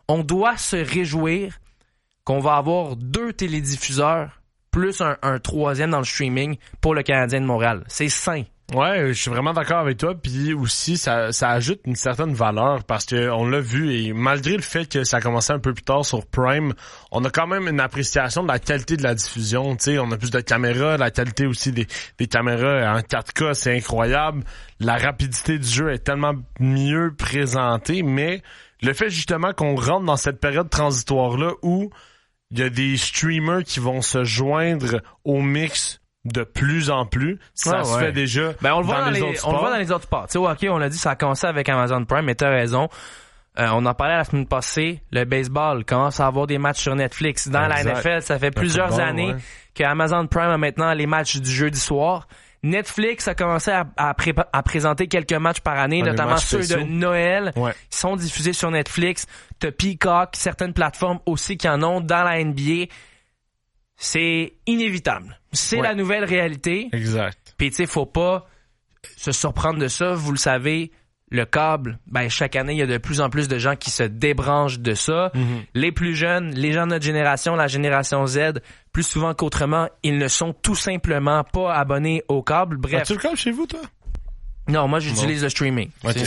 on doit se réjouir qu'on va avoir 2 télédiffuseurs plus un troisième dans le streaming pour le Canadien de Montréal. C'est sain. Ouais, je suis vraiment d'accord avec toi. Puis aussi, ça ajoute une certaine valeur parce que on l'a vu et malgré le fait que ça a commencé un peu plus tard sur Prime, on a quand même une appréciation de la qualité de la diffusion. Tu sais, on a plus de caméras, la qualité aussi des caméras en 4K, c'est incroyable. La rapidité du jeu est tellement mieux présentée, mais le fait justement qu'on rentre dans cette période transitoire-là où il y a des streamers qui vont se joindre au mix de plus en plus, ça se fait déjà. Ben on le voit dans les autres sports. Tu sais, OK, on l'a dit, ça a commencé avec Amazon Prime, mais t'as raison. On en parlait la semaine passée, le baseball commence à avoir des matchs sur Netflix. Dans la NFL, ça fait plusieurs années que Amazon Prime a maintenant les matchs du jeudi soir. Netflix a commencé à présenter quelques matchs par année, notamment ceux de Noël, qui sont diffusés sur Netflix. T'as Peacock, certaines plateformes aussi qui en ont dans la NBA. C'est inévitable. C'est la nouvelle réalité. Exact. Puis tu sais, faut pas se surprendre de ça. Vous le savez, le câble, chaque année, il y a de plus en plus de gens qui se débranchent de ça. Mm-hmm. Les plus jeunes, les gens de notre génération, la génération Z, plus souvent qu'autrement, ils ne sont tout simplement pas abonnés au câble. Bref. As-tu le câble chez vous, toi? Non, moi, j'utilise le streaming. Okay.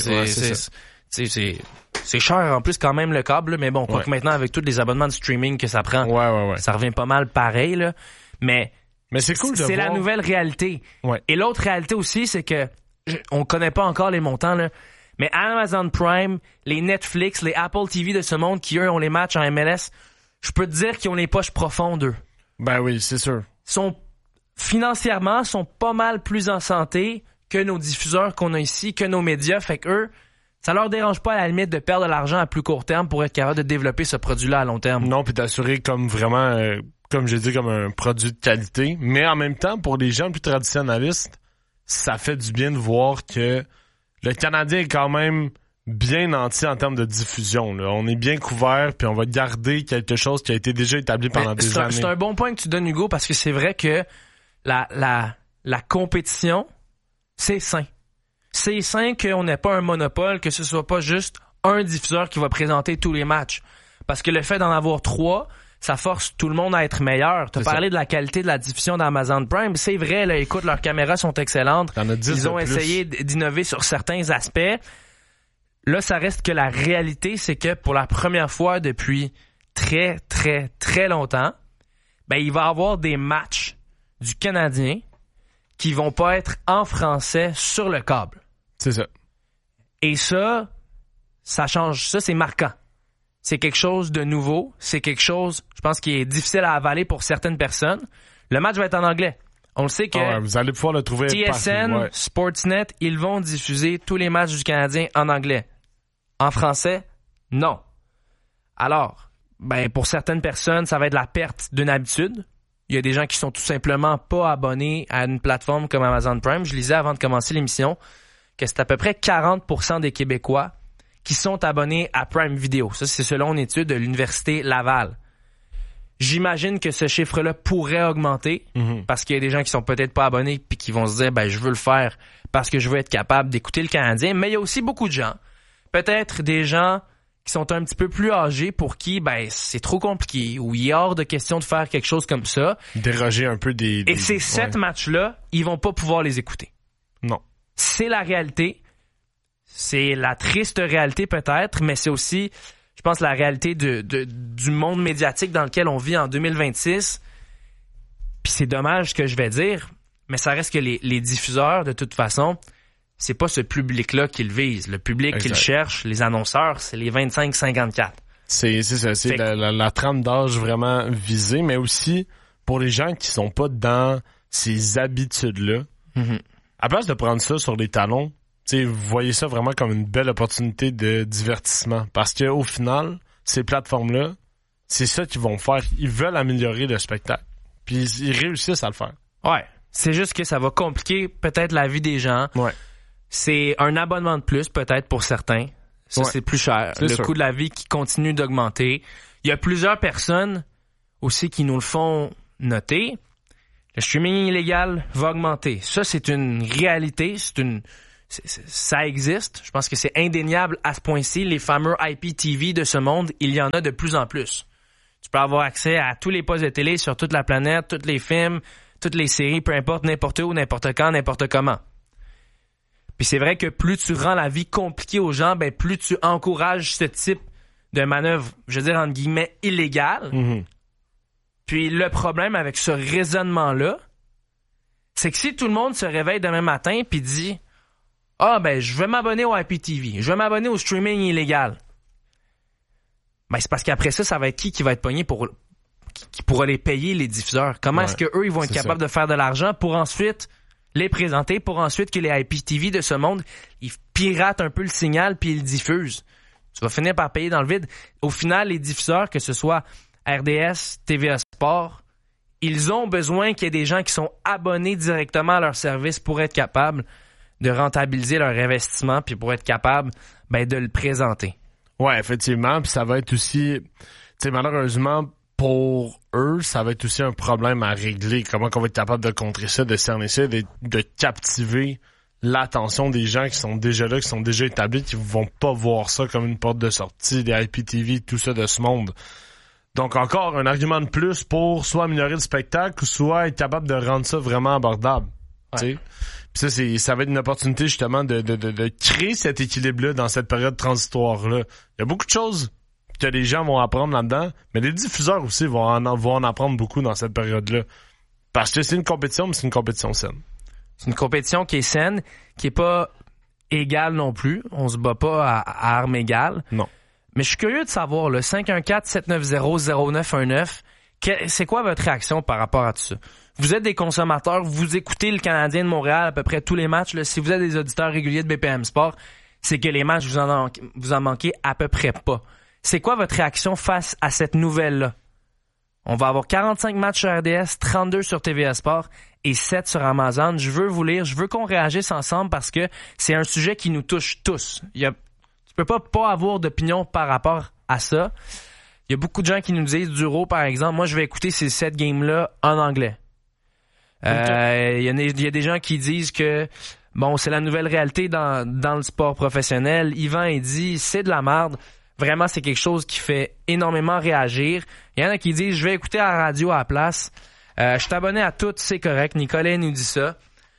C'est cher en plus quand même le câble, là, mais bon, quoique maintenant avec tous les abonnements de streaming que ça prend, ça revient pas mal pareil, là. Mais c'est cool de voir. C'est la nouvelle réalité. Ouais. Et l'autre réalité aussi, c'est que on connaît pas encore les montants, là. Mais Amazon Prime, les Netflix, les Apple TV de ce monde qui, eux, ont les matchs en MLS, je peux te dire qu'ils ont les poches profondes, eux. Ben oui, c'est sûr. Financièrement, sont pas mal plus en santé que nos diffuseurs qu'on a ici, que nos médias. Fait que eux, ça leur dérange pas à la limite de perdre de l'argent à plus court terme pour être capable de développer ce produit-là à long terme. Non, puis d'assurer comme vraiment, comme j'ai dit, comme un produit de qualité. Mais en même temps, pour les gens plus traditionnalistes, ça fait du bien de voir que le Canadien est quand même bien nanti en termes de diffusion. Là. On est bien couvert, puis on va garder quelque chose qui a été déjà établi pendant des années. C'est un bon point que tu donnes, Hugo, parce que c'est vrai que la compétition, c'est sain. C'est sain qu'on n'ait pas un monopole, que ce soit pas juste un diffuseur qui va présenter tous les matchs. Parce que le fait d'en avoir 3, ça force tout le monde à être meilleur. Tu as parlé de la qualité de la diffusion d'Amazon Prime. C'est vrai, là, écoute, leurs caméras sont excellentes. Ils ont essayé d'innover sur certains aspects. Là, ça reste que la réalité, c'est que pour la première fois depuis très, très, très longtemps, il va y avoir des matchs du Canadien qui vont pas être en français sur le câble. C'est ça. Et ça change. Ça, c'est marquant. C'est quelque chose de nouveau. C'est quelque chose, je pense, qui est difficile à avaler pour certaines personnes. Le match va être en anglais. On le sait que vous allez pouvoir le trouver TSN, Sportsnet, ils vont diffuser tous les matchs du Canadien en anglais. En français, non. Alors, pour certaines personnes, ça va être la perte d'une habitude. Il y a des gens qui sont tout simplement pas abonnés à une plateforme comme Amazon Prime. Je lisais avant de commencer l'émission que c'est à peu près 40% des Québécois qui sont abonnés à Prime Video. Ça, c'est selon une étude de l'Université Laval. J'imagine que ce chiffre-là pourrait augmenter parce qu'il y a des gens qui sont peut-être pas abonnés puis qui vont se dire je veux le faire parce que je veux être capable d'écouter le Canadien. Mais il y a aussi beaucoup de gens, peut-être des gens qui sont un petit peu plus âgés pour qui c'est trop compliqué ou il est hors de question de faire quelque chose comme ça. Déroger un peu des Et ces 7 matchs-là, ils vont pas pouvoir les écouter. Non. C'est la réalité. C'est la triste réalité peut-être, mais c'est aussi, je pense, la réalité du monde médiatique dans lequel on vit en 2026. Puis c'est dommage ce que je vais dire, mais ça reste que les diffuseurs, de toute façon, c'est pas ce public-là qu'ils visent. Le public qu'ils cherchent, les annonceurs, c'est les 25-54. C'est ça, c'est la trame d'âge vraiment visée, mais aussi pour les gens qui sont pas dans ces habitudes-là. Mm-hmm. À place de prendre ça sur les talons, vous voyez ça vraiment comme une belle opportunité de divertissement. Parce que au final, ces plateformes-là, c'est ça qu'ils vont faire. Ils veulent améliorer le spectacle. Puis ils réussissent à le faire. Ouais. C'est juste que ça va compliquer peut-être la vie des gens. Ouais. C'est un abonnement de plus peut-être pour certains. Ça, c'est plus cher. Le coût de la vie qui continue d'augmenter. Il y a plusieurs personnes aussi qui nous le font noter. Le streaming illégal va augmenter. Ça, c'est une réalité. ça existe. Je pense que c'est indéniable à ce point-ci. Les fameux IPTV de ce monde, il y en a de plus en plus. Tu peux avoir accès à tous les postes de télé sur toute la planète, tous les films, toutes les séries, peu importe, n'importe où, n'importe quand, n'importe comment. Puis c'est vrai que plus tu rends la vie compliquée aux gens, ben plus tu encourages ce type de manœuvre, je veux dire entre guillemets, illégale. Mm-hmm. Puis le problème avec ce raisonnement-là, c'est que si tout le monde se réveille demain matin puis dit « Ah, ben, je vais m'abonner au IPTV, je vais m'abonner au streaming illégal. » Ben, c'est parce qu'après ça va être qui va être pogné qui pourra les payer, les diffuseurs? Comment est-ce qu'eux, ils vont être capables de faire de l'argent pour ensuite les présenter, pour ensuite que les IPTV de ce monde, ils piratent un peu le signal puis ils le diffusent? Tu vas finir par payer dans le vide. Au final, les diffuseurs, que ce soit RDS, TVA Sport, ils ont besoin qu'il y ait des gens qui sont abonnés directement à leur service pour être capables de rentabiliser leur investissement puis pour être capables de le présenter. Ouais, effectivement. Puis ça va être aussi, tu sais, malheureusement, pour eux, ça va être aussi un problème à régler. Comment on va être capable de contrer ça, de cerner ça, de captiver l'attention des gens qui sont déjà là, qui sont déjà établis, qui vont pas voir ça comme une porte de sortie, des IPTV, tout ça de ce monde. Donc encore un argument de plus pour soit améliorer le spectacle, soit être capable de rendre ça vraiment abordable. Ouais. Puis ça va être une opportunité justement de créer cet équilibre-là dans cette période transitoire-là. Il y a beaucoup de choses que les gens vont apprendre là-dedans, mais les diffuseurs aussi vont en apprendre beaucoup dans cette période-là. Parce que c'est une compétition, mais c'est une compétition saine. C'est une compétition qui est saine, qui est pas égale non plus. On se bat pas à armes égales. Non. Mais je suis curieux de savoir, le 514-790-0919, c'est quoi votre réaction par rapport à tout ça? Vous êtes des consommateurs, vous écoutez le Canadien de Montréal à peu près tous les matchs. Là. Si vous êtes des auditeurs réguliers de BPM Sport, c'est que les matchs, vous en manquez à peu près pas. C'est quoi votre réaction face à cette nouvelle-là? On va avoir 45 matchs sur RDS, 32 sur TVA Sport et 7 sur Amazon. Je veux vous lire, je veux qu'on réagisse ensemble parce que c'est un sujet qui nous touche tous. Tu peux pas avoir d'opinion par rapport à ça. Il y a beaucoup de gens qui nous disent, Duro par exemple, moi je vais écouter ces 7 games-là en anglais. Il y a des gens qui disent que bon, c'est la nouvelle réalité dans le sport professionnel. Yvan, il dit, c'est de la merde. Vraiment, c'est quelque chose qui fait énormément réagir. Il y en a qui disent, je vais écouter à la radio à la place. Je suis abonné à tout, c'est correct. Nicolas nous dit ça.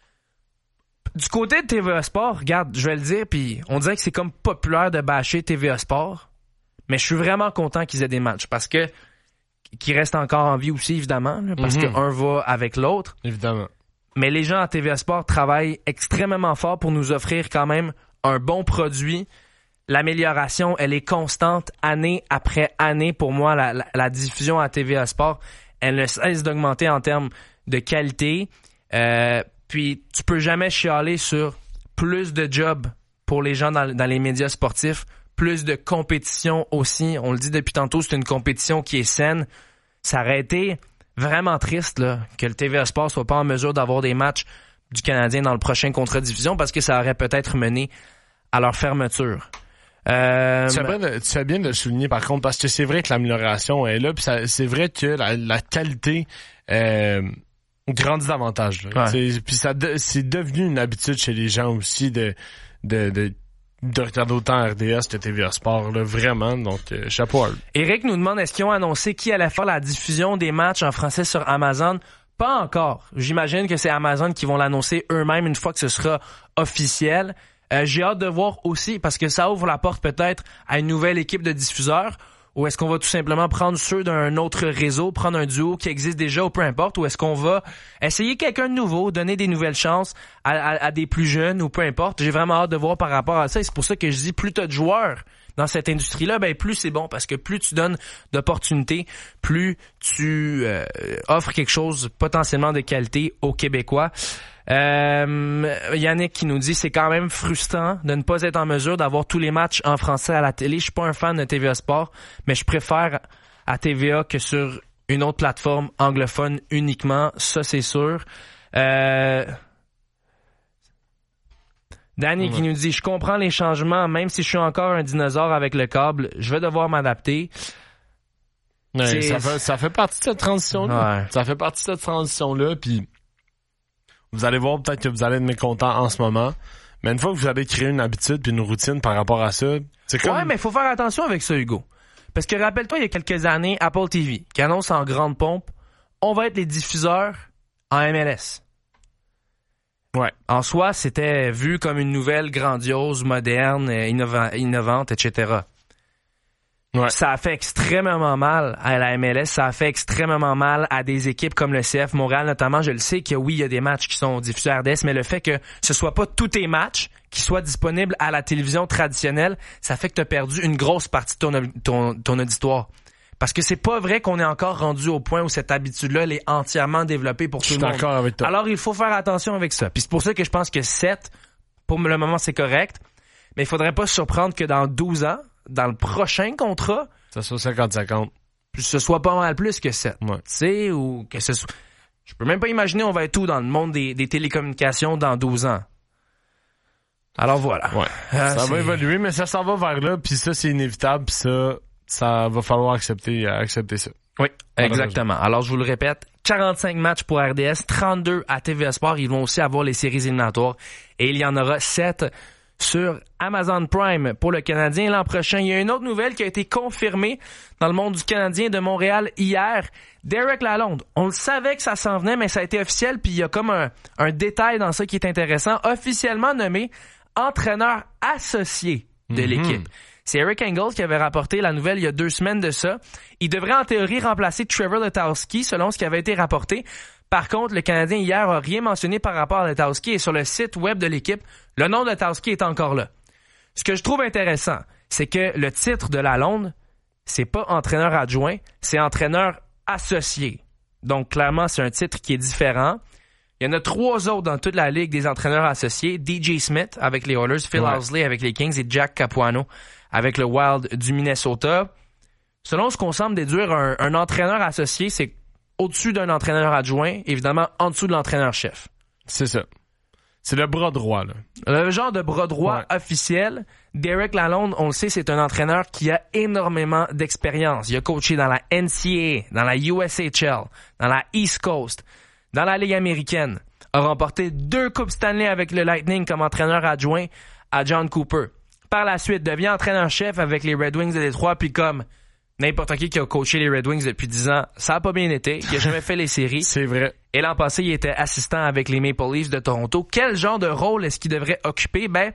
Du côté de TVA Sport, regarde, je vais le dire, puis on dirait que c'est comme populaire de bâcher TVA Sport, mais je suis vraiment content qu'ils aient des matchs parce que qu'ils restent encore en vie aussi, évidemment, là, parce que un va avec l'autre. Évidemment. Mais les gens à TVA Sport travaillent extrêmement fort pour nous offrir quand même un bon produit. L'amélioration, elle est constante année après année. Pour moi, la diffusion à TVA Sport, elle ne cesse d'augmenter en termes de qualité. Puis, tu peux jamais chialer sur plus de jobs pour les gens dans les médias sportifs, plus de compétition aussi. On le dit depuis tantôt, c'est une compétition qui est saine. Ça aurait été vraiment triste là, que le TVA Sport soit pas en mesure d'avoir des matchs du Canadien dans le prochain contrat de division parce que ça aurait peut-être mené à leur fermeture. Tu fais bien de le souligner par contre parce que c'est vrai que l'amélioration est là puis c'est vrai que la qualité grandit davantage. Ouais. Puis c'est devenu une habitude chez les gens aussi de regarder autant RDS que TVA Sport, là, vraiment. Donc, chapeau à eux. Éric nous demande, est-ce qu'ils ont annoncé qui allait faire la diffusion des matchs en français sur Amazon? Pas encore. J'imagine que c'est Amazon qui vont l'annoncer eux-mêmes une fois que ce sera officiel. J'ai hâte de voir aussi, parce que ça ouvre la porte peut-être à une nouvelle équipe de diffuseurs, ou est-ce qu'on va tout simplement prendre ceux d'un autre réseau, prendre un duo qui existe déjà ou peu importe, ou est-ce qu'on va essayer quelqu'un de nouveau, donner des nouvelles chances à des plus jeunes ou peu importe. J'ai vraiment hâte de voir par rapport à ça et c'est pour ça que je dis plus t'as de joueurs dans cette industrie-là, plus c'est bon parce que plus tu donnes d'opportunités, plus tu offres quelque chose potentiellement de qualité aux Québécois. Yannick qui nous dit c'est quand même frustrant de ne pas être en mesure d'avoir tous les matchs en français à la télé. Je suis pas un fan de TVA Sport, mais je préfère à TVA que sur une autre plateforme anglophone uniquement, ça c'est sûr. Danny qui nous dit je comprends les changements, même si je suis encore un dinosaure avec le câble, je vais devoir m'adapter. Ouais, ça fait partie de cette transition-là. Ouais. Ça fait partie de cette transition-là, puis vous allez voir peut-être que vous allez être mécontents en ce moment, Mais une fois que vous avez créé une habitude puis une routine par rapport à ça, c'est comme... Ouais, mais il faut faire attention avec ça, Hugo. Parce que rappelle-toi, il y a quelques années, Apple TV, qui annonce en grande pompe, on va être les diffuseurs en MLS. Ouais. En soi, c'était vu comme une nouvelle grandiose, moderne, innovante, etc. Ouais. Ça a fait extrêmement mal à la MLS, ça a fait extrêmement mal à des équipes comme le CF Montréal notamment. Je le sais que oui, il y a des matchs qui sont diffusés à RDS, mais le fait que ce soit pas tous tes matchs qui soient disponibles à la télévision traditionnelle, ça fait que tu as perdu une grosse partie de ton auditoire. Parce que c'est pas vrai qu'on est encore rendu au point où cette habitude-là, elle est entièrement développée pour tout le monde. Je suis d'accord avec toi. Alors, il faut faire attention avec ça. Puis c'est pour ça que je pense que 7, pour le moment, c'est correct. Mais il faudrait pas se surprendre que dans 12 ans, dans le prochain contrat, ça soit 50-50. Ce soit pas mal plus que 7. Ouais. Tu sais, ou que ce soit... Je peux même pas imaginer on va être où dans le monde des télécommunications dans 12 ans. Alors voilà. Ouais. Ça va évoluer, mais ça s'en va vers là, puis ça, c'est inévitable, puis ça va falloir accepter ça. Oui, exactement. Alors, je vous le répète, 45 matchs pour RDS, 32 à TVA Sport. Ils vont aussi avoir les séries éliminatoires. Et il y en aura 7 sur Amazon Prime pour le Canadien l'an prochain. Il y a une autre nouvelle qui a été confirmée dans le monde du Canadien de Montréal hier. Derek Lalonde. On le savait que ça s'en venait, mais ça a été officiel. Puis il y a comme un détail dans ça qui est intéressant. Officiellement nommé entraîneur associé de l'équipe. C'est Eric Engels qui avait rapporté la nouvelle il y a 2 semaines de ça. Il devrait en théorie remplacer Trevor Letowski selon ce qui avait été rapporté. Par contre, le Canadien hier a rien mentionné par rapport à Letowski et sur le site web de l'équipe, le nom de Letowski est encore là. Ce que je trouve intéressant, c'est que le titre de Lalonde, c'est pas entraîneur adjoint, c'est entraîneur associé. Donc clairement, c'est un titre qui est différent. Il y en a 3 autres dans toute la ligue des entraîneurs associés. DJ Smith avec les Oilers, Phil Housley avec les Kings et Jack Capuano avec le Wild du Minnesota. Selon ce qu'on semble déduire, un entraîneur associé, c'est au-dessus d'un entraîneur adjoint, évidemment en dessous de l'entraîneur-chef. C'est ça. C'est le bras droit, là. Le genre de bras droit officiel. Derek Lalonde, on le sait, c'est un entraîneur qui a énormément d'expérience. Il a coaché dans la NCAA, dans la USHL, dans la East Coast, dans la Ligue américaine. A remporté 2 Coupes Stanley avec le Lightning comme entraîneur adjoint à John Cooper. Par la suite, devient entraîneur-chef avec les Red Wings de Détroit, puis comme n'importe qui a coaché les Red Wings depuis 10 ans, ça a pas bien été. Il a jamais fait les séries. C'est vrai. Et l'an passé, il était assistant avec les Maple Leafs de Toronto. Quel genre de rôle est-ce qu'il devrait occuper? Ben,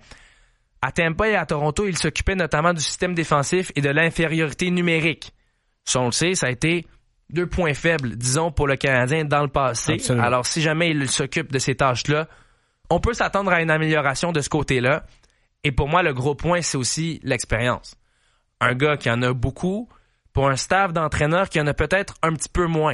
à Tampa et à Toronto, il s'occupait notamment du système défensif et de l'infériorité numérique. Ça, on le sait, ça a été 2 points faibles, disons, pour le Canadien dans le passé. Absolument. Alors, si jamais il s'occupe de ces tâches-là, on peut s'attendre à une amélioration de ce côté-là. Et pour moi, le gros point, c'est aussi l'expérience. Un gars qui en a beaucoup, pour un staff d'entraîneurs qui en a peut-être un petit peu moins.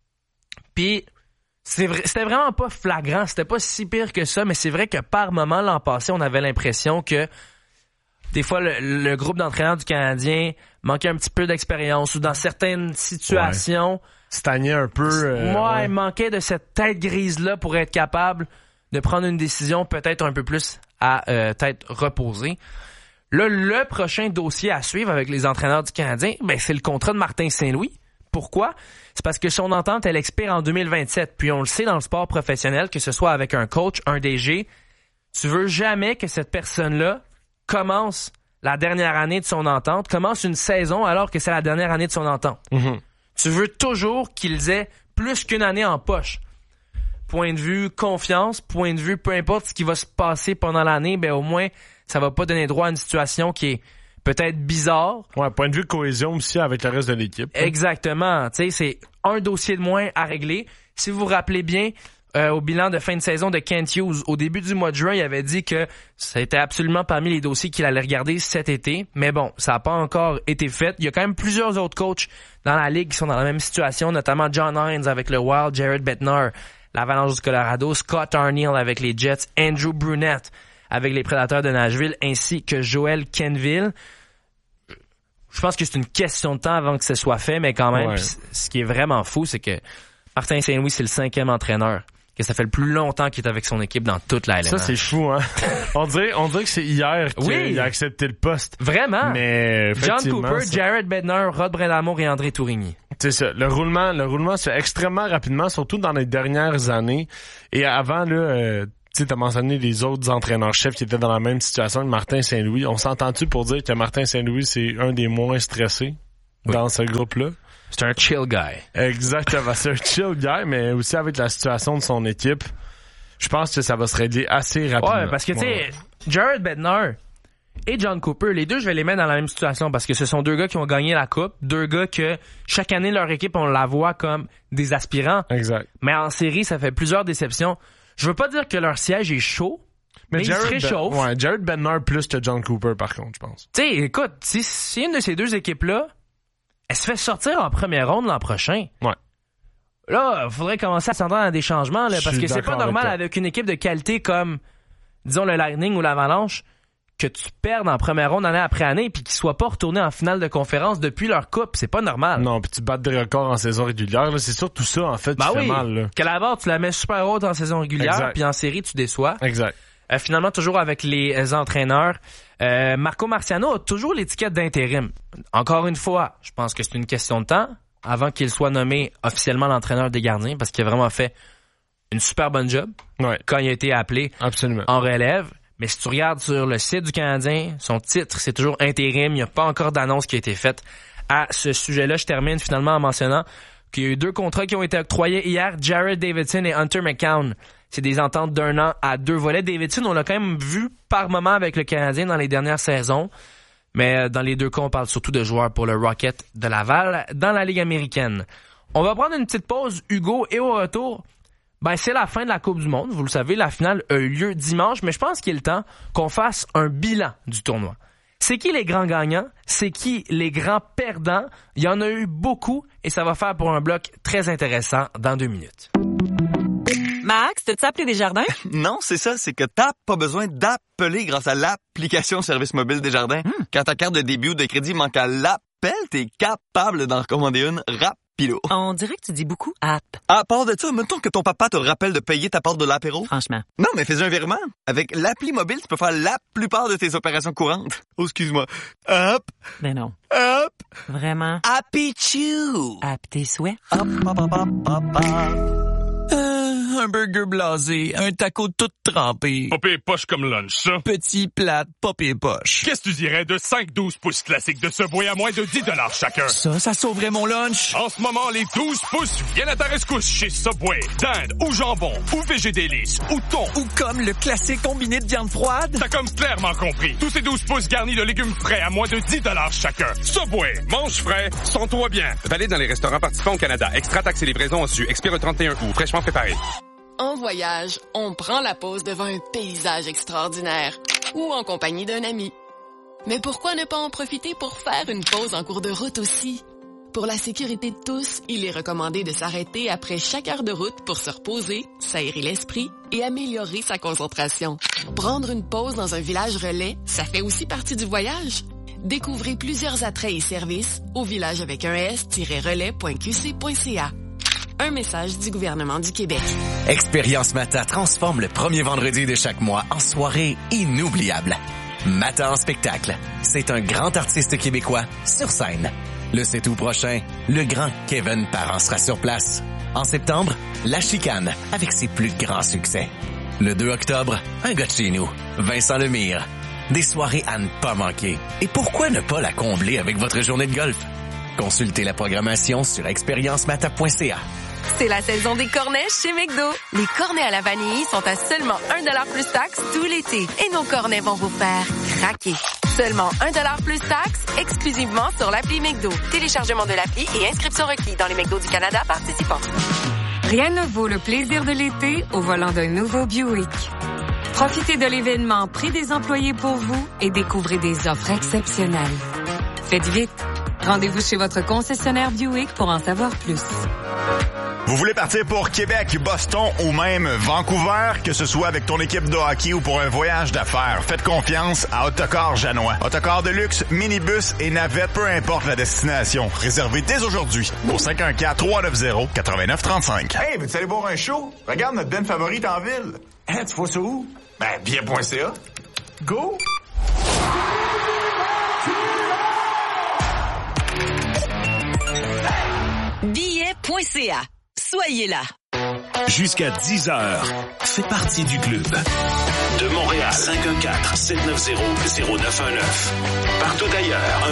Puis, c'était vraiment pas flagrant, c'était pas si pire que ça, mais c'est vrai que par moment, l'an passé, on avait l'impression que des fois, le groupe d'entraîneurs du Canadien manquait un petit peu d'expérience ou dans certaines situations... Stagnait un peu. Il manquait de cette tête grise-là pour être capable de prendre une décision peut-être un peu plus à tête reposée. Là, le prochain dossier à suivre avec les entraîneurs du Canadien, ben, c'est le contrat de Martin Saint-Louis. Pourquoi? C'est parce que son entente, elle expire en 2027. Puis on le sait dans le sport professionnel, que ce soit avec un coach, un DG, tu veux jamais que cette personne-là commence la dernière année de son entente, commence une saison alors que c'est la dernière année de son entente. Mm-hmm. Tu veux toujours qu'ils aient plus qu'une année en poche. Point de vue confiance, point de vue peu importe ce qui va se passer pendant l'année, ben au moins ça va pas donner droit à une situation qui est peut-être bizarre. Ouais, point de vue cohésion aussi avec le reste de l'équipe. Exactement. Tu sais, c'est un dossier de moins à régler. Si vous vous rappelez bien, au bilan de fin de saison de Kent Hughes, au début du mois de juin, il avait dit que ça était absolument parmi les dossiers qu'il allait regarder cet été. Mais bon, ça n'a pas encore été fait. Il y a quand même plusieurs autres coachs dans la ligue qui sont dans la même situation, notamment John Hines avec le Wild, Jared Bednar, l'Avalanche du Colorado, Scott Arniel avec les Jets, Andrew Brunette avec les Prédateurs de Nashville, ainsi que Joel Kenville. Je pense que c'est une question de temps avant que ce soit fait, mais quand même, ce qui est vraiment fou, c'est que Martin Saint-Louis, c'est le 5e entraîneur, que ça fait le plus longtemps qu'il est avec son équipe dans toute la LNH. Ça, c'est fou, hein? on dirait que c'est hier qu'il a accepté le poste. Vraiment? Mais John Cooper, Jared Bednar, Rod Brindamour et André Tourigny. C'est ça. Le roulement se fait extrêmement rapidement, surtout dans les dernières années. Et avant, là, Tu sais, t'as mentionné les autres entraîneurs-chefs qui étaient dans la même situation que Martin Saint-Louis. On s'entend-tu pour dire que Martin Saint-Louis, c'est un des moins stressés dans ce groupe-là? C'est un chill guy. Exactement, c'est un chill guy, mais aussi avec la situation de son équipe, je pense que ça va se régler assez rapidement. Ouais, parce que tu sais, Jared Bednar et John Cooper, les deux, je vais les mettre dans la même situation parce que ce sont deux gars qui ont gagné la coupe, deux gars que chaque année leur équipe on la voit comme des aspirants. Exact. Mais en série, ça fait plusieurs déceptions. Je veux pas dire que leur siège est chaud, mais ils se réchauffent. Ouais, Jared Bednar plus que John Cooper par contre, je pense. Tu sais, écoute, si une de ces deux équipes-là, elle se fait sortir en première ronde l'an prochain. Ouais. Là, il faudrait commencer à s'entendre à des changements, là, parce que c'est pas normal avec une équipe de qualité comme, disons, le Lightning ou l'Avalanche, que tu perdes en première ronde année après année puis qu'ils soient pas retournés en finale de conférence depuis leur coupe. C'est pas normal. Non, puis tu battes des records en saison régulière. Là, c'est surtout ça, en fait, qui fait mal. Là. Que la barre, tu la mets super haute en saison régulière puis en série, tu déçois. Exact. Finalement, toujours avec les entraîneurs. Marco Marciano a toujours l'étiquette d'intérim. Encore une fois, je pense que c'est une question de temps avant qu'il soit nommé officiellement l'entraîneur des gardiens parce qu'il a vraiment fait une super bonne job quand il a été appelé en relève. Mais si tu regardes sur le site du Canadien, son titre, c'est toujours intérim. Il n'y a pas encore d'annonce qui a été faite à ce sujet-là. Je termine finalement en mentionnant qu'il y a eu 2 contrats qui ont été octroyés hier. Jared Davidson et Hunter McCown. C'est des ententes d'1 an à 2 volets. Davidson, on l'a quand même vu par moment avec le Canadien dans les dernières saisons. Mais dans les 2 cas, on parle surtout de joueurs pour le Rocket de Laval dans la Ligue américaine. On va prendre une petite pause, Hugo, et au retour, c'est la fin de la Coupe du Monde. Vous le savez, la finale a eu lieu dimanche, mais je pense qu'il est le temps qu'on fasse un bilan du tournoi. C'est qui les grands gagnants? C'est qui les grands perdants? Il y en a eu beaucoup et ça va faire pour un bloc très intéressant dans 2 minutes. Max, t'as-tu appelé Desjardins? Non, c'est ça, c'est que t'as pas besoin d'appeler grâce à l'application service mobile Desjardins. Quand ta carte de débit ou de crédit manque à l'appel, t'es capable d'en recommander une rapido. On dirait que tu dis beaucoup app. À part de ça, mettons que ton papa te rappelle de payer ta part de l'apéro. Franchement. Non, mais fais un virement. Avec l'appli mobile, tu peux faire la plupart de tes opérations courantes. Oh, excuse-moi. Hop. Ben non. Hop. Vraiment. Happy Chew. App tes souhaits. Hop, hop, hop, hop, hop, hop. Un burger blasé, un taco tout trempé. Pas pire poche comme lunch, ça. Petit plate, pas pire poche. Qu'est-ce que tu dirais de 5-12 pouces classiques de Subway à moins de 10$ chacun? Ça sauverait mon lunch. En ce moment, les 12 pouces viennent à ta rescousse chez Subway. Dinde ou jambon, ou végédélice, ou thon. Ou comme le classique combiné de viande froide. T'as comme clairement compris. Tous ces 12 pouces garnis de légumes frais à moins de 10$ chacun. Subway, mange frais, sens-toi bien. Valide dans les restaurants participants au Canada. Extra taxes et livraison reçues. Expire le 31 août. Fraîchement préparé. En voyage, on prend la pause devant un paysage extraordinaire ou en compagnie d'un ami. Mais pourquoi ne pas en profiter pour faire une pause en cours de route aussi? Pour la sécurité de tous, il est recommandé de s'arrêter après chaque heure de route pour se reposer, s'aérer l'esprit et améliorer sa concentration. Prendre une pause dans un village relais, ça fait aussi partie du voyage. Découvrez plusieurs attraits et services au village avec un s-relais.qc.ca. Un message du gouvernement du Québec. Expérience Mata transforme le premier vendredi de chaque mois en soirée inoubliable. Mata en spectacle, c'est un grand artiste québécois sur scène. Le 7 août prochain, le grand Kevin Parent sera sur place. En septembre, La Chicane avec ses plus grands succès. Le 2 octobre, un gars de chez nous, Vincent Lemire. Des soirées à ne pas manquer. Et pourquoi ne pas la combler avec votre journée de golf? Consultez la programmation sur expériencemata.ca. C'est la saison des cornets chez McDo. Les cornets à la vanille sont à seulement 1$ plus taxe tout l'été. Et nos cornets vont vous faire craquer. Seulement 1$ plus taxe, exclusivement sur l'appli McDo. Téléchargement de l'appli et inscription requis dans les McDo du Canada participants. Rien ne vaut le plaisir de l'été au volant d'un nouveau Buick. Profitez de l'événement Prix des employés pour vous et découvrez des offres exceptionnelles. Faites vite. Rendez-vous chez votre concessionnaire Buick pour en savoir plus. Vous voulez partir pour Québec, Boston ou même Vancouver, que ce soit avec ton équipe de hockey ou pour un voyage d'affaires, faites confiance à Autocar Janois. Autocar de luxe, minibus et navette, peu importe la destination. Réservez dès aujourd'hui au 514-390-8935. Hey, veux-tu aller voir un show? Regarde notre band favorite en ville. Hein, tu vois ça où? Bien.ca. Go! Billet.ca. Soyez là. Jusqu'à 10h, fais partie du club. De Montréal, 514-790-0919. Partout ailleurs,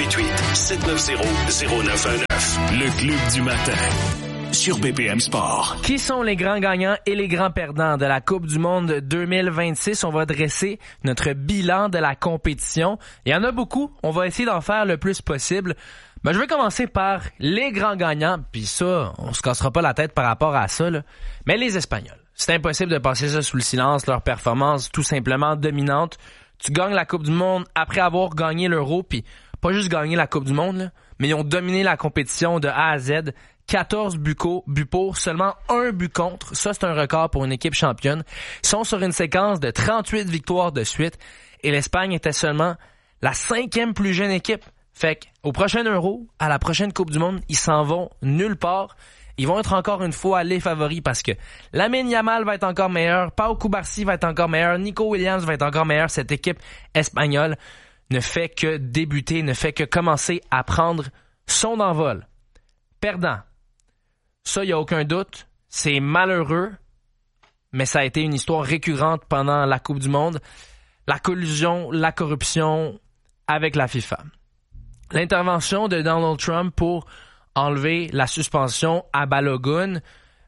1-888-790-0919. Le club du matin. Sur BPM Sport. Qui sont les grands gagnants et les grands perdants de la Coupe du Monde 2026? On va dresser notre bilan de la compétition. Il y en a beaucoup. On va essayer d'en faire le plus possible. Je vais commencer par les grands gagnants. Puis ça, on se cassera pas la tête par rapport à ça, là. Mais les Espagnols. C'est impossible de passer ça sous le silence. Leur performance tout simplement dominante. Tu gagnes la Coupe du Monde après avoir gagné l'Euro. Puis pas juste gagné la Coupe du Monde, là, mais ils ont dominé la compétition de A à Z. 14 buts pour, seulement 1 but contre. Ça, c'est un record pour une équipe championne. Ils sont sur une séquence de 38 victoires de suite. Et l'Espagne était seulement la 5e plus jeune équipe. Fait qu'au prochain Euro, à la prochaine Coupe du Monde, ils s'en vont nulle part. Ils vont être encore une fois les favoris parce que Lamine Yamal va être encore meilleur, Pau Cubarsí va être encore meilleur, Nico Williams va être encore meilleur. Cette équipe espagnole ne fait que débuter, ne fait que commencer à prendre son envol. Perdant. Ça, il n'y a aucun doute. C'est malheureux, mais ça a été une histoire récurrente pendant la Coupe du Monde. La collusion, la corruption avec la FIFA. L'intervention de Donald Trump pour enlever la suspension à Balogun,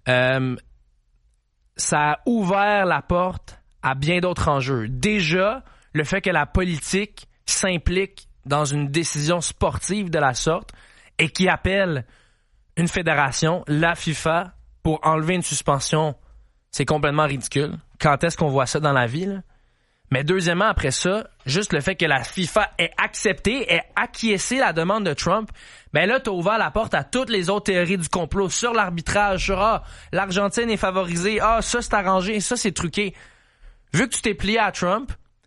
ça a ouvert la porte à bien d'autres enjeux. Déjà, le fait que la politique s'implique dans une décision sportive de la sorte et qui appelle une fédération, la FIFA, pour enlever une suspension, c'est complètement ridicule. Quand est-ce qu'on voit ça dans la vie, là? Mais deuxièmement, après ça, juste le fait que la FIFA ait accepté, ait acquiescé la demande de Trump, ben là, t'as ouvert la porte à toutes les autres théories du complot sur l'arbitrage, sur l'Argentine est favorisée, ça c'est arrangé, ça c'est truqué. Vu que tu t'es plié à Trump,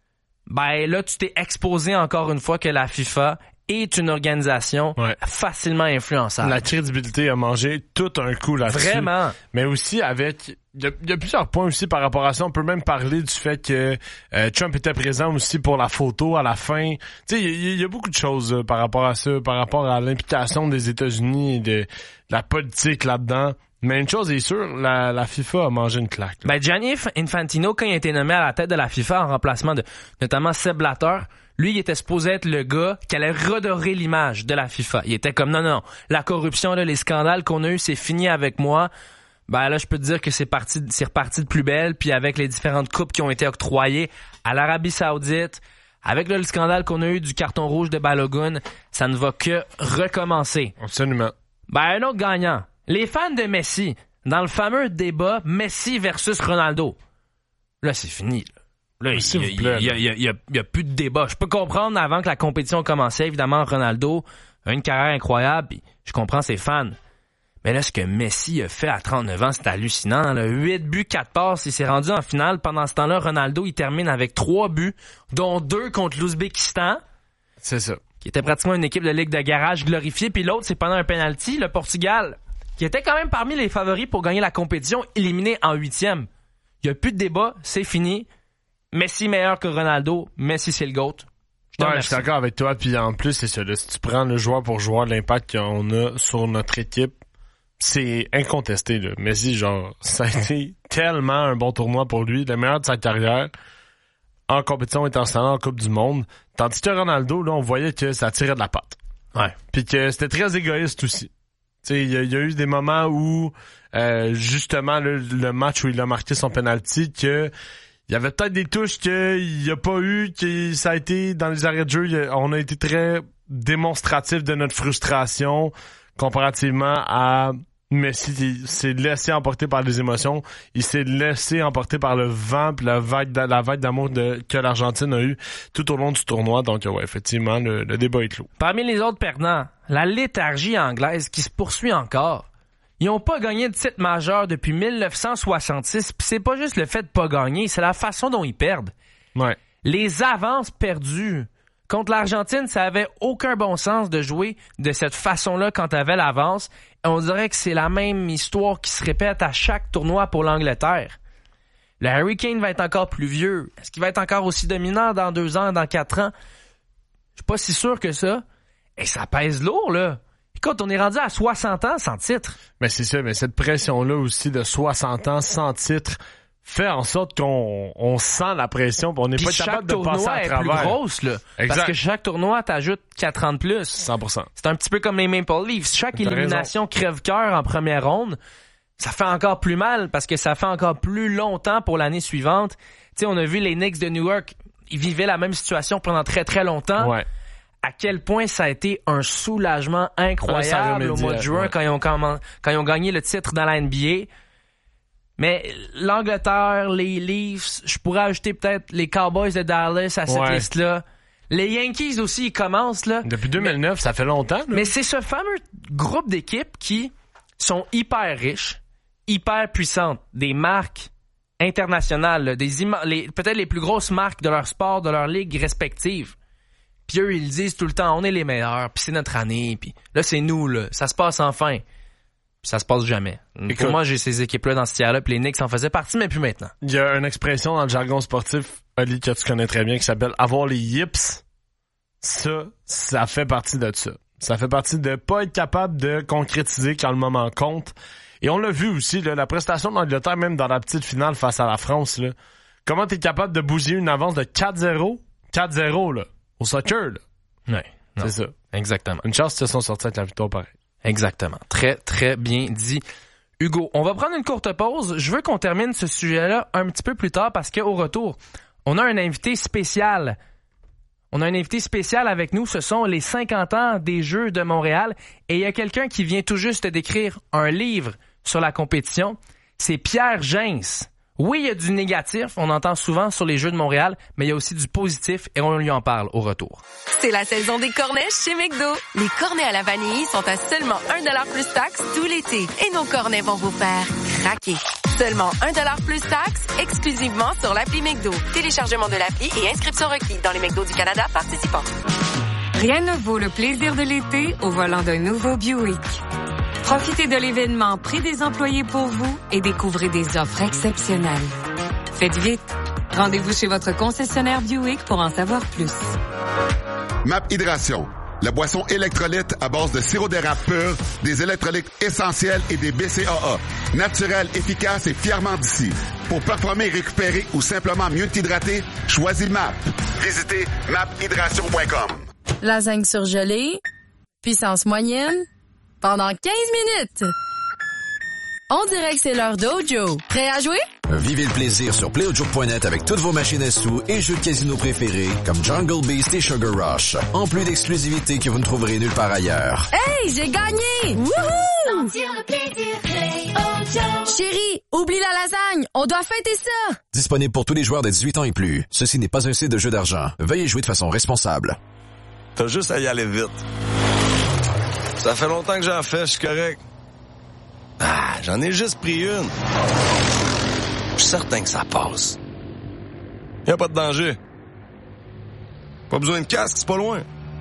ben là, tu t'es exposé encore une fois que la FIFA est une organisation facilement influençable. La crédibilité a mangé tout un coup là-dessus. Vraiment. Mais aussi avec... Il y a plusieurs points aussi par rapport à ça. On peut même parler du fait que Trump était présent aussi pour la photo à la fin. Tu sais, il y a beaucoup de choses par rapport à ça, par rapport à l'implication des États-Unis et de la politique là-dedans. Mais une chose est sûre, la FIFA a mangé une claque. Ben, Gianni Infantino, quand il a été nommé à la tête de la FIFA en remplacement de notamment Sepp Blatter, lui, il était supposé être le gars qui allait redorer l'image de la FIFA. Il était comme, non, la corruption, là, les scandales qu'on a eus, c'est fini avec moi. Ben là, je peux te dire que c'est reparti de plus belle, puis avec les différentes coupes qui ont été octroyées à l'Arabie Saoudite, avec le scandale qu'on a eu du carton rouge de Balogun, ça ne va que recommencer. Absolument. Ben, un autre gagnant. Les fans de Messi, dans le fameux débat Messi versus Ronaldo. Là, c'est fini, là. Là, il y a plus de débat. Je peux comprendre avant que la compétition commençait, évidemment, Ronaldo a une carrière incroyable, puis je comprends ses fans. Mais là, ce que Messi a fait à 39 ans, c'est hallucinant. Là. 8 buts, 4 passes, il s'est rendu en finale. Pendant ce temps-là, Ronaldo, il termine avec 3 buts, dont 2 contre l'Ouzbékistan. C'est ça. Qui était pratiquement une équipe de ligue de garage glorifiée. Puis l'autre, c'est pendant un penalty, le Portugal, qui était quand même parmi les favoris pour gagner la compétition, éliminé en 8e. Il n'y a plus de débat, c'est fini. Messi meilleur que Ronaldo, Messi c'est le GOAT. Je suis d'accord avec toi, puis en plus, c'est ça. Là, si tu prends le joueur pour joueur, l'impact qu'on a sur notre équipe, c'est incontesté, là. Messi, genre, ça a été tellement un bon tournoi pour lui, le meilleur de sa carrière, en compétition internationale, en Coupe du Monde. Tandis que Ronaldo, là, on voyait que ça tirait de la patte. Ouais. Puis que c'était très égoïste aussi. Tu sais, il y a eu des moments où, justement, le match où il a marqué son penalty, que il y avait peut-être des touches qu'il n'y a pas eu, que ça a été dans les arrêts de jeu, on a été très démonstratif de notre frustration comparativement à Messi. Il s'est laissé emporter par les émotions, il s'est laissé emporter par le vent puis la vague d'amour que l'Argentine a eu tout au long du tournoi. Donc ouais, effectivement, le débat est clos. Parmi les autres perdants, la léthargie anglaise qui se poursuit encore. Ils n'ont pas gagné de titre majeur depuis 1966, puis c'est pas juste le fait de pas gagner, c'est la façon dont ils perdent. Ouais. Les avances perdues. Contre l'Argentine, ça avait aucun bon sens de jouer de cette façon-là quand t'avais l'avance. Et on dirait que c'est la même histoire qui se répète à chaque tournoi pour l'Angleterre. Le Harry Kane va être encore plus vieux. Est-ce qu'il va être encore aussi dominant dans 2 ans, dans 4 ans? Je suis pas si sûr que ça. Et ça pèse lourd, là. Écoute, on est rendu à 60 ans sans titre. Mais c'est ça, mais cette pression-là aussi de 60 ans sans titre fait en sorte qu'on sent la pression, on n'est pas capable de passer à travers. Chaque tournoi est plus grosse, là. Exact. Parce que chaque tournoi t'ajoute 4 ans de plus. 100%. C'est un petit peu comme les Maple Leafs. Chaque élimination crève-cœur en première ronde, ça fait encore plus mal parce que ça fait encore plus longtemps pour l'année suivante. Tu sais, on a vu les Knicks de New York, ils vivaient la même situation pendant très très longtemps. Ouais. À quel point ça a été un soulagement incroyable au mois de juin quand ils ont gagné le titre dans la NBA. Mais l'Angleterre, les Leafs, je pourrais ajouter peut-être les Cowboys de Dallas à cette liste-là. Les Yankees aussi, ils commencent, là. Depuis 2009, ça fait longtemps, là. Mais c'est ce fameux groupe d'équipes qui sont hyper riches, hyper puissantes, des marques internationales, là, peut-être les plus grosses marques de leur sport, de leur ligue respective. Puis eux, ils disent tout le temps, on est les meilleurs, puis c'est notre année, puis là, c'est nous, là. Ça se passe enfin. Puis ça se passe jamais. Écoute, pour moi, j'ai ces équipes-là dans ce tiers-là, puis les Knicks en faisaient partie, mais plus maintenant. Il y a une expression dans le jargon sportif, Oli, que tu connais très bien, qui s'appelle « avoir les yips ». Ça fait partie de ça. Ça fait partie de pas être capable de concrétiser quand le moment compte. Et on l'a vu aussi, là, la prestation de l'Angleterre, même dans la petite finale face à la France, là. Comment t'es capable de bousiller une avance de 4-0? 4-0, là. Au soccer, là. Ouais. C'est ça. Exactement. Une chance qu'ils se sont sortis avec la victoire pareil. Exactement. Très, très bien dit. Hugo, on va prendre une courte pause. Je veux qu'on termine ce sujet-là un petit peu plus tard parce qu'au retour, on a un invité spécial. On a un invité spécial avec nous. Ce sont les 50 ans des Jeux de Montréal. Et il y a quelqu'un qui vient tout juste d'écrire un livre sur la compétition. C'est Pierre Gens. Oui, il y a du négatif, on entend souvent sur les Jeux de Montréal, mais il y a aussi du positif et on lui en parle au retour. C'est la saison des cornets chez McDo. Les cornets à la vanille sont à seulement 1$ plus taxe tout l'été. Et nos cornets vont vous faire craquer. Seulement 1$ plus taxe, exclusivement sur l'appli McDo. Téléchargement de l'appli et inscription requis dans les McDo du Canada participants. Rien ne vaut le plaisir de l'été au volant d'un nouveau Buick. Profitez de l'événement Prix des employés pour vous et découvrez des offres exceptionnelles. Faites vite. Rendez-vous chez votre concessionnaire Buick pour en savoir plus. MAP Hydration, la boisson électrolyte à base de sirop d'érable pur, des électrolytes essentiels et des BCAA. Naturel, efficace et fièrement d'ici. Pour performer, récupérer ou simplement mieux t'hydrater, choisis MAP. Visitez maphydration.com. Lasagne surgelée, puissance moyenne, pendant 15 minutes. On dirait que c'est l'heure d'Ojo. Prêt à jouer? Vivez le plaisir sur PlayOjo.net avec toutes vos machines à sous et jeux de casino préférés comme Jungle Beast et Sugar Rush. En plus d'exclusivités que vous ne trouverez nulle part ailleurs. Hey, j'ai gagné! Wouhou! Sentir le plaisir, PlayOjo. Chérie, oublie la lasagne. On doit fêter ça. Disponible pour tous les joueurs de 18 ans et plus. Ceci n'est pas un site de jeu d'argent. Veuillez jouer de façon responsable. T'as juste à y aller vite. Ça fait longtemps que j'en fais, je suis correct. Ah, j'en ai juste pris une. Je suis certain que ça passe. Y a pas de danger. Pas besoin de casque, c'est pas loin.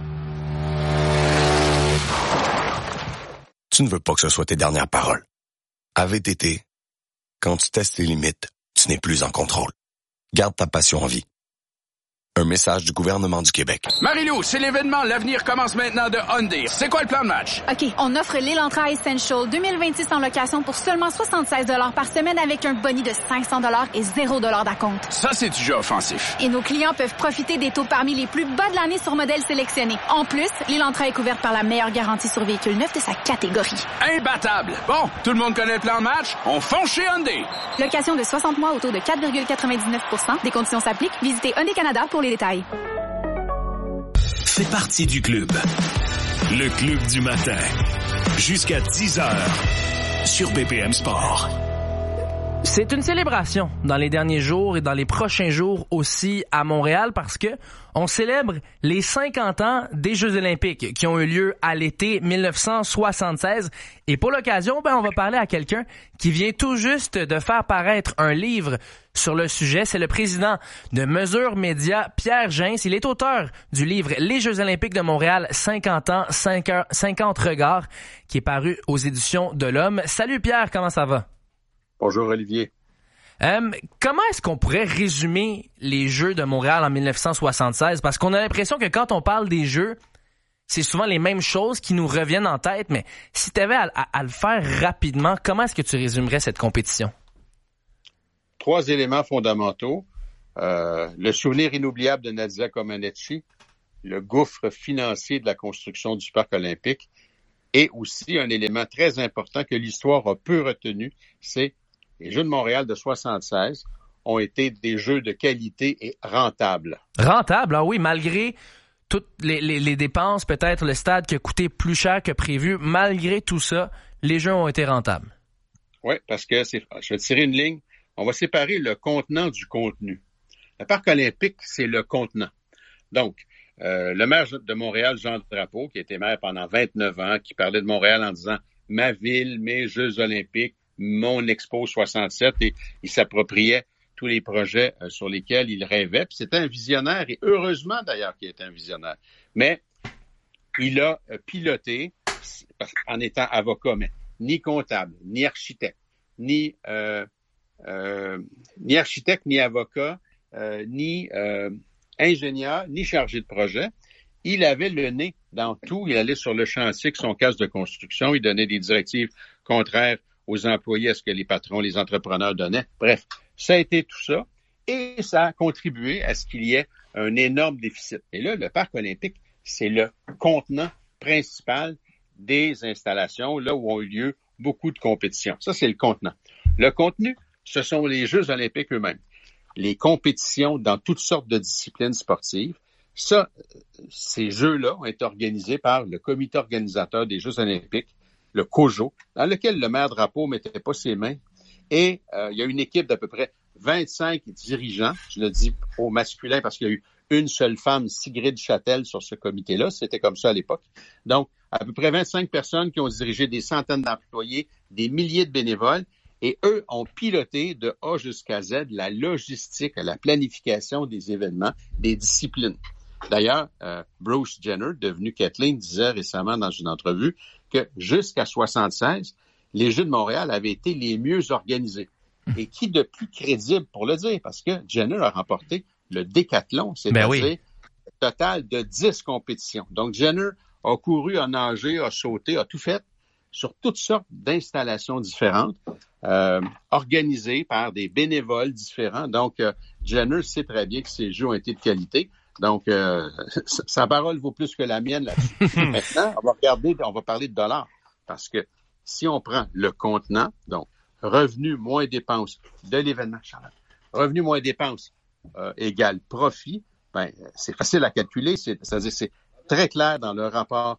Tu ne veux pas que ce soit tes dernières paroles. À VTT, quand tu testes tes limites, tu n'es plus en contrôle. Garde ta passion en vie. Un message du gouvernement du Québec. Marie-Lou, c'est l'événement. L'avenir commence maintenant de Hyundai. C'est quoi le plan de match? OK, on offre l'Elantra Essential 2026 en location pour seulement 76 $ par semaine avec un boni de 500 $ et 0 $ d'acompte. Ça, c'est du jeu offensif. Et nos clients peuvent profiter des taux parmi les plus bas de l'année sur modèles sélectionnés. En plus, l'Elantra est couverte par la meilleure garantie sur véhicule neuf de sa catégorie. Imbattable! Bon, tout le monde connaît le plan de match? On fonce chez Hyundai! Location de 60 mois au taux de 4,99 %. Des conditions s'appliquent. Visitez Hyundai Canada pour les détails. Fais partie du club. Le club du matin. Jusqu'à 10h sur BPM Sport. C'est une célébration dans les derniers jours et dans les prochains jours aussi à Montréal parce que on célèbre les 50 ans des Jeux olympiques qui ont eu lieu à l'été 1976. Et pour l'occasion, on va parler à quelqu'un qui vient tout juste de faire paraître un livre sur le sujet. C'est le président de Mesure Média, Pierre Gens. Il est auteur du livre Les Jeux olympiques de Montréal, 50 ans, 50 regards, qui est paru aux éditions de l'Homme. Salut Pierre, comment ça va? Bonjour Olivier. Comment est-ce qu'on pourrait résumer les Jeux de Montréal en 1976? Parce qu'on a l'impression que quand on parle des Jeux, c'est souvent les mêmes choses qui nous reviennent en tête, mais si tu avais à le faire rapidement, comment est-ce que tu résumerais cette compétition? 3 éléments fondamentaux. Le souvenir inoubliable de Nadia Comaneci, le gouffre financier de la construction du Parc olympique, et aussi un élément très important que l'histoire a peu retenu, c'est les Jeux de Montréal de 76 ont été des jeux de qualité et rentables. Rentables, ah oui, malgré toutes les dépenses, peut-être le stade qui a coûté plus cher que prévu, malgré tout ça, les Jeux ont été rentables. Oui, parce que je vais tirer une ligne. On va séparer le contenant du contenu. Le Parc olympique, c'est le contenant. Donc, le maire de Montréal, Jean Drapeau, qui était maire pendant 29 ans, qui parlait de Montréal en disant « ma ville, mes Jeux olympiques, mon Expo 67 », et il s'appropriait tous les projets sur lesquels il rêvait. Puis c'était un visionnaire, et heureusement d'ailleurs qu'il était un visionnaire. Mais il a piloté, en étant avocat, mais ni comptable, ni architecte, ni avocat, ni ingénieur, ni chargé de projet. Il avait le nez dans tout. Il allait sur le chantier avec son casque de construction. Il donnait des directives contraires aux employés à ce que les patrons, les entrepreneurs donnaient. Bref, ça a été tout ça. Et ça a contribué à ce qu'il y ait un énorme déficit. Et là, le Parc olympique, c'est le contenant principal des installations, là où ont eu lieu beaucoup de compétitions. Ça, c'est le contenant. Le contenu, ce sont les Jeux olympiques eux-mêmes. Les compétitions dans toutes sortes de disciplines sportives. Ça, ces Jeux-là ont été organisés par le comité organisateur des Jeux olympiques, le COJO, dans lequel le maire Drapeau ne mettait pas ses mains. Et il y a une équipe d'à peu près 25 dirigeants, je le dis au masculin parce qu'il y a eu une seule femme, Sigrid Châtel, sur ce comité-là. C'était comme ça à l'époque. Donc, à peu près 25 personnes qui ont dirigé des centaines d'employés, des milliers de bénévoles. Et eux ont piloté de A jusqu'à Z la logistique, la planification des événements, des disciplines. D'ailleurs, Bruce Jenner, devenu Kathleen, disait récemment dans une entrevue que jusqu'à 76, les Jeux de Montréal avaient été les mieux organisés. Et qui de plus crédible pour le dire? Parce que Jenner a remporté le décathlon, c'est-à-dire un total de 10 compétitions. Donc, Jenner a couru, a nagé, a sauté, a tout fait sur toutes sortes d'installations différentes, organisées par des bénévoles différents. Donc, Jenner sait très bien que ces Jeux ont été de qualité. Donc, sa parole vaut plus que la mienne là-dessus. Maintenant, on va parler de dollars. Parce que si on prend le contenant, donc revenus moins dépenses de l'événement, Charlotte, revenus moins dépenses égale profit, ben c'est facile à calculer. C'est-à-dire c'est très clair dans le rapport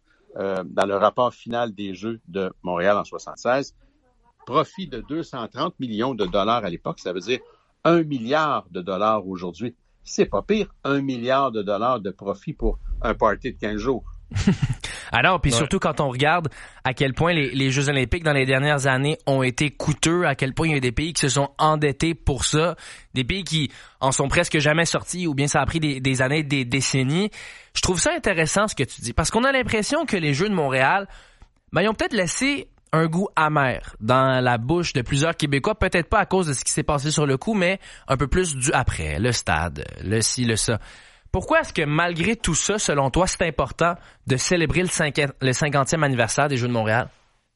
final des Jeux de Montréal en 76. Profit de 230 millions de dollars à l'époque, ça veut dire 1 milliard de dollars aujourd'hui. C'est pas pire, 1 milliard de dollars de profit pour un party de 15 jours. Alors, puis surtout quand on regarde à quel point les Jeux olympiques dans les dernières années ont été coûteux, à quel point il y a des pays qui se sont endettés pour ça, des pays qui en sont presque jamais sortis ou bien ça a pris des années, des décennies. Je trouve ça intéressant ce que tu dis parce qu'on a l'impression que les Jeux de Montréal, ben, ils ont peut-être laissé un goût amer dans la bouche de plusieurs Québécois, peut-être pas à cause de ce qui s'est passé sur le coup, mais un peu plus du après, le stade, le ci, le ça. Pourquoi est-ce que malgré tout ça, selon toi, c'est important de célébrer le 50e anniversaire des Jeux de Montréal?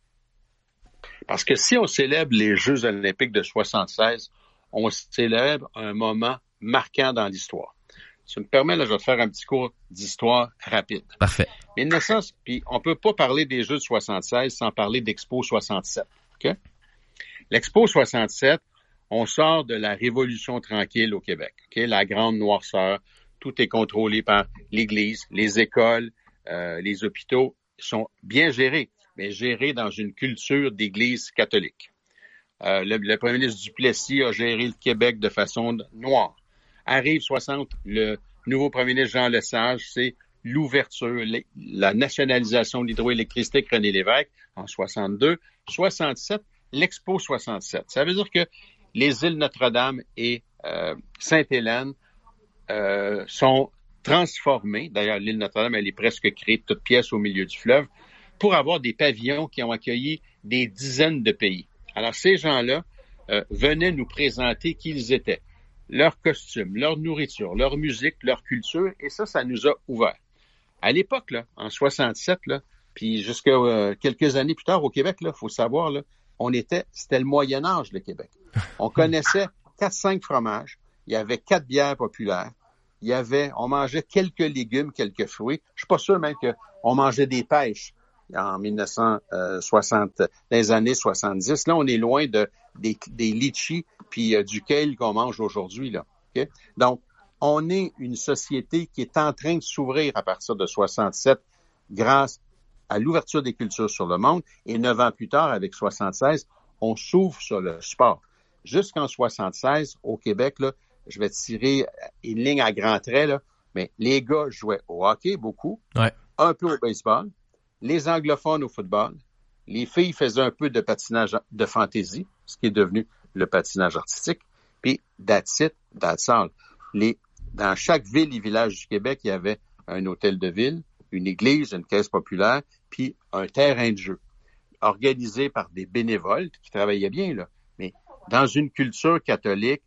Parce que si on célèbre les Jeux olympiques de 76, on célèbre un moment marquant dans l'histoire. Si tu me permets, là, je vais te faire un petit cours d'histoire rapide. Parfait. 1900, puis on peut pas parler des Jeux de 76 sans parler d'Expo 67. Okay? L'Expo 67, on sort de la Révolution tranquille au Québec. Okay? La grande noirceur, tout est contrôlé par l'Église, les écoles, les hôpitaux sont bien gérés, mais gérés dans une culture d'Église catholique. Le premier ministre Duplessis a géré le Québec de façon noire. Arrive 60, le nouveau premier ministre Jean Lesage, c'est l'ouverture, la nationalisation de l'hydroélectricité avec René Lévesque en 62. 67, l'Expo 67. Ça veut dire que les îles Notre-Dame et Sainte-Hélène sont transformées. D'ailleurs, l'île Notre-Dame, elle est presque créée de toutes pièces au milieu du fleuve pour avoir des pavillons qui ont accueilli des dizaines de pays. Alors, ces gens-là venaient nous présenter qui ils étaient, leurs costumes, leur nourriture, leur musique, leur culture, et ça nous a ouvert. À l'époque, là, en 67, là, puis jusqu'à quelques années plus tard au Québec, là, faut savoir, là, c'était le Moyen Âge, le Québec. On connaissait 4-5 fromages, il y avait 4 bières populaires, on mangeait quelques légumes, quelques fruits. Je suis pas sûr même qu'on mangeait des pêches en 1960, dans les années 70. Là, on est loin des litchis puis du kale qu'on mange aujourd'hui, là. Okay? Donc, on est une société qui est en train de s'ouvrir à partir de 67 grâce à l'ouverture des cultures sur le monde. Et 9 ans plus tard, avec 76, on s'ouvre sur le sport. Jusqu'en 76, au Québec, là, je vais tirer une ligne à grands traits, là, mais les gars jouaient au hockey beaucoup, un peu au baseball, les anglophones au football, les filles faisaient un peu de patinage de fantaisie, ce qui est devenu le patinage artistique, puis that's it, that's all. Dans chaque ville et village du Québec, il y avait un hôtel de ville, une église, une caisse populaire, puis un terrain de jeu, organisé par des bénévoles qui travaillaient bien, là. Mais dans une culture catholique,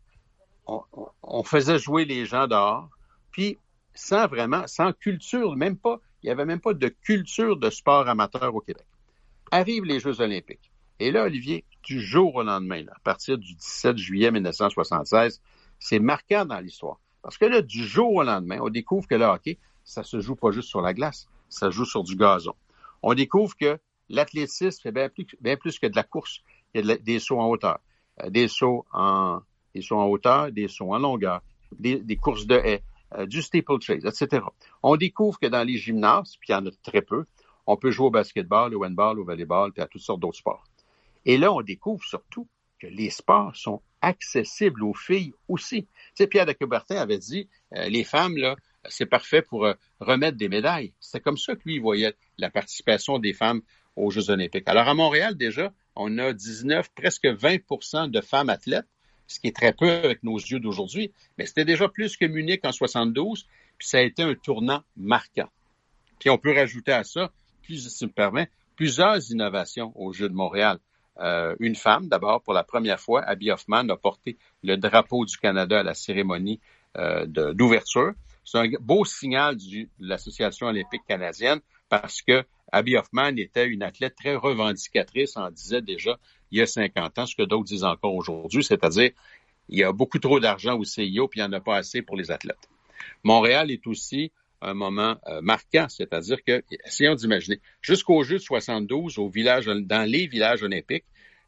on faisait jouer les gens dehors, puis sans culture, il n'y avait même pas de culture de sport amateur au Québec. Arrivent les Jeux olympiques. Et là, Olivier, du jour au lendemain, là, à partir du 17 juillet 1976, c'est marquant dans l'histoire. Parce que là, du jour au lendemain, on découvre que le hockey, ça se joue pas juste sur la glace, ça se joue sur du gazon. On découvre que l'athlétisme fait bien plus que de la course. Il y a des sauts en hauteur, des sauts en hauteur, des sauts en longueur, des courses de haies, du steeplechase, etc. On découvre que dans les gymnases, puis il y en a très peu, on peut jouer au basketball, au handball, au volleyball, puis à toutes sortes d'autres sports. Et là, on découvre surtout que les sports sont accessibles aux filles aussi. Tu sais, Pierre de Coubertin avait dit, les femmes, là, c'est parfait pour remettre des médailles. C'est comme ça que lui, il voyait la participation des femmes aux Jeux olympiques. Alors, à Montréal, déjà, on a 19, presque 20% de femmes athlètes, ce qui est très peu avec nos yeux d'aujourd'hui, mais c'était déjà plus que Munich en 72, puis ça a été un tournant marquant. Puis on peut rajouter à ça, si tu me permets, plusieurs innovations aux Jeux de Montréal. Une femme, d'abord, pour la première fois, Abby Hoffman a porté le drapeau du Canada à la cérémonie d'ouverture. C'est un beau signal de l'Association olympique canadienne parce que Abby Hoffman était une athlète très revendicatrice, on disait déjà il y a 50 ans, ce que d'autres disent encore aujourd'hui, c'est-à-dire il y a beaucoup trop d'argent au CIO puis il n'y en a pas assez pour les athlètes. Montréal est aussi un moment marquant, c'est-à-dire que, essayons d'imaginer, jusqu'aux Jeux de 72, dans les villages olympiques,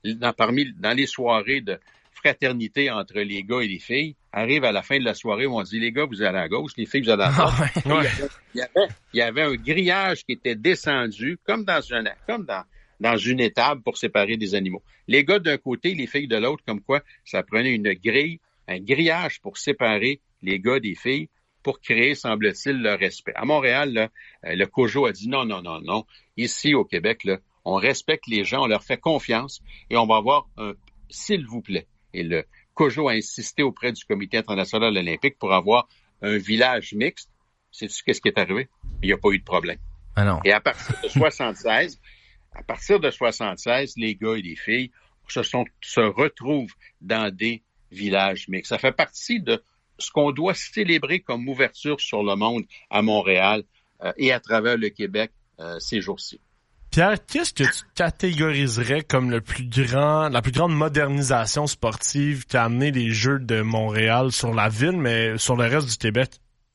dans les soirées de fraternité entre les gars et les filles, arrive à la fin de la soirée où on dit, les gars, vous allez à gauche, les filles, vous allez à droite. Il y avait un grillage qui était descendu, comme dans une étable pour séparer des animaux. Les gars d'un côté, les filles de l'autre, comme quoi ça prenait un grillage pour séparer les gars des filles, pour créer, semble-t-il, le respect. À Montréal, là, le COJO a dit non. Ici, au Québec, là, on respecte les gens, on leur fait confiance et on va avoir un « s'il vous plaît ». Et le COJO a insisté auprès du Comité international olympique pour avoir un village mixte. Sais-tu qu'est-ce qui est arrivé? Il n'y a pas eu de problème. Ah non. Et à partir de 76, les gars et les filles se retrouvent dans des villages mixtes. Ça fait partie de ce qu'on doit célébrer comme ouverture sur le monde à Montréal et à travers le Québec ces jours-ci. Pierre, qu'est-ce que tu catégoriserais comme la plus grande modernisation sportive qui a amené les Jeux de Montréal sur la ville, mais sur le reste du Québec?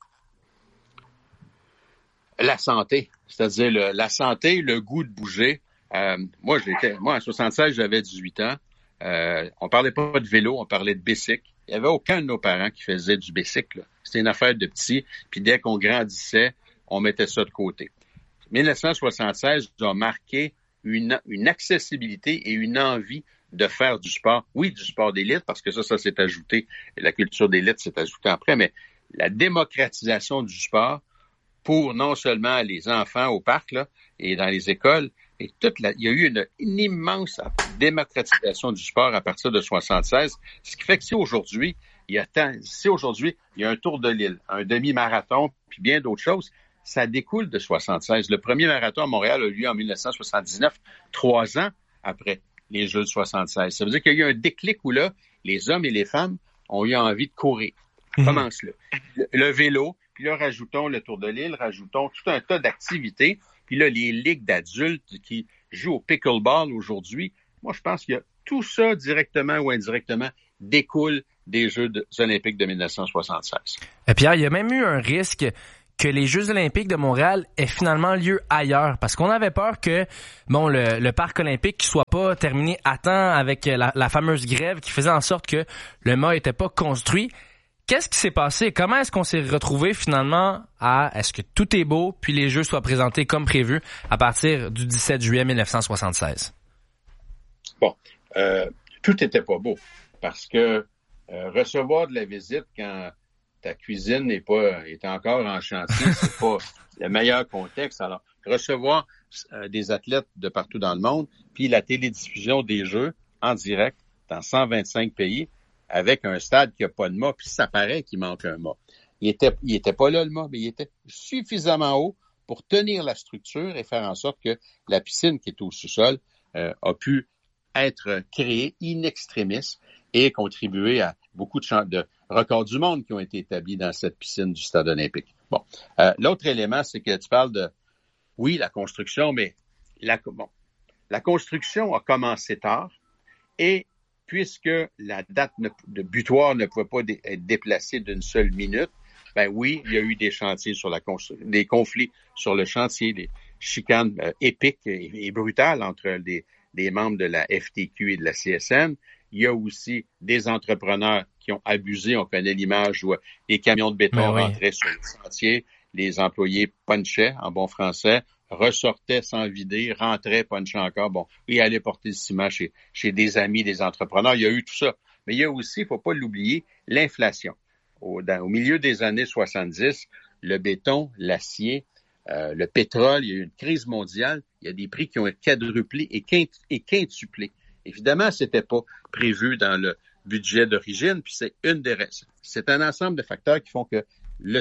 La santé, c'est-à-dire la santé, le goût de bouger. Moi, en 76, j'avais 18 ans. On parlait pas de vélo, on parlait de bicycle. Il n'y avait aucun de nos parents qui faisait du bicycle. C'était une affaire de petits. Puis dès qu'on grandissait, on mettait ça de côté. 1976 a marqué une accessibilité et une envie de faire du sport. Oui, du sport d'élite, parce que ça s'est ajouté. Et la culture d'élite s'est ajoutée après, mais la démocratisation du sport pour non seulement les enfants au parc là, et dans les écoles, et il y a eu une immense démocratisation du sport à partir de 76, ce qui fait que si aujourd'hui, il y a un tour de l'île, un demi-marathon, puis bien d'autres choses, ça découle de 76. Le premier marathon à Montréal a eu lieu en 1979, 3 ans après les Jeux de 76. Ça veut dire qu'il y a eu un déclic où là, les hommes et les femmes ont eu envie de courir. Commence là. Le vélo, puis puis là, rajoutons le Tour de l'île, rajoutons tout un tas d'activités, puis là, les ligues d'adultes qui jouent au pickleball aujourd'hui. Moi, je pense qu'il y a tout ça, directement ou indirectement, découle des Jeux olympiques de 1976. Et Pierre, il y a même eu un risque que les Jeux olympiques de Montréal aient finalement lieu ailleurs, parce qu'on avait peur que le parc olympique ne soit pas terminé à temps avec la fameuse grève qui faisait en sorte que le mât n'était pas construit. Qu'est-ce qui s'est passé? Comment est-ce qu'on s'est retrouvé finalement à est-ce que tout est beau puis les Jeux soient présentés comme prévu à partir du 17 juillet 1976? Bon, tout n'était pas beau parce que recevoir de la visite quand ta cuisine est encore en chantier, c'est pas le meilleur contexte. Alors, recevoir des athlètes de partout dans le monde, puis la télédiffusion des Jeux en direct dans 125 pays, avec un stade qui n'a pas de mât, puis ça paraît qu'il manque un mât. Il était pas là, le mât, mais il était suffisamment haut pour tenir la structure et faire en sorte que la piscine qui est au sous-sol a pu être créée in extremis et contribuer à beaucoup de records du monde qui ont été établis dans cette piscine du stade olympique. Bon, l'autre élément, c'est que tu parles de, oui, la construction, mais la construction a commencé tard et puisque la date de butoir ne pouvait pas être déplacée d'une seule minute, ben oui, il y a eu des chantiers sur des conflits sur le chantier, des chicanes épiques et brutales entre des membres de la FTQ et de la CSN. Il y a aussi des entrepreneurs qui ont abusé. On connaît l'image où les camions de béton rentraient sur le chantier, les employés punchaient en bon français, ressortaient sans vider, rentraient, punchaient encore, et allaient porter le ciment chez des amis, des entrepreneurs. Il y a eu tout ça. Mais il y a aussi, il ne faut pas l'oublier, l'inflation. Au milieu des années 70, le béton, l'acier, le pétrole, il y a eu une crise mondiale. Il y a des prix qui ont quadruplé et quintuplé. Évidemment, c'était pas prévu dans le budget d'origine, puis c'est un ensemble de facteurs qui font que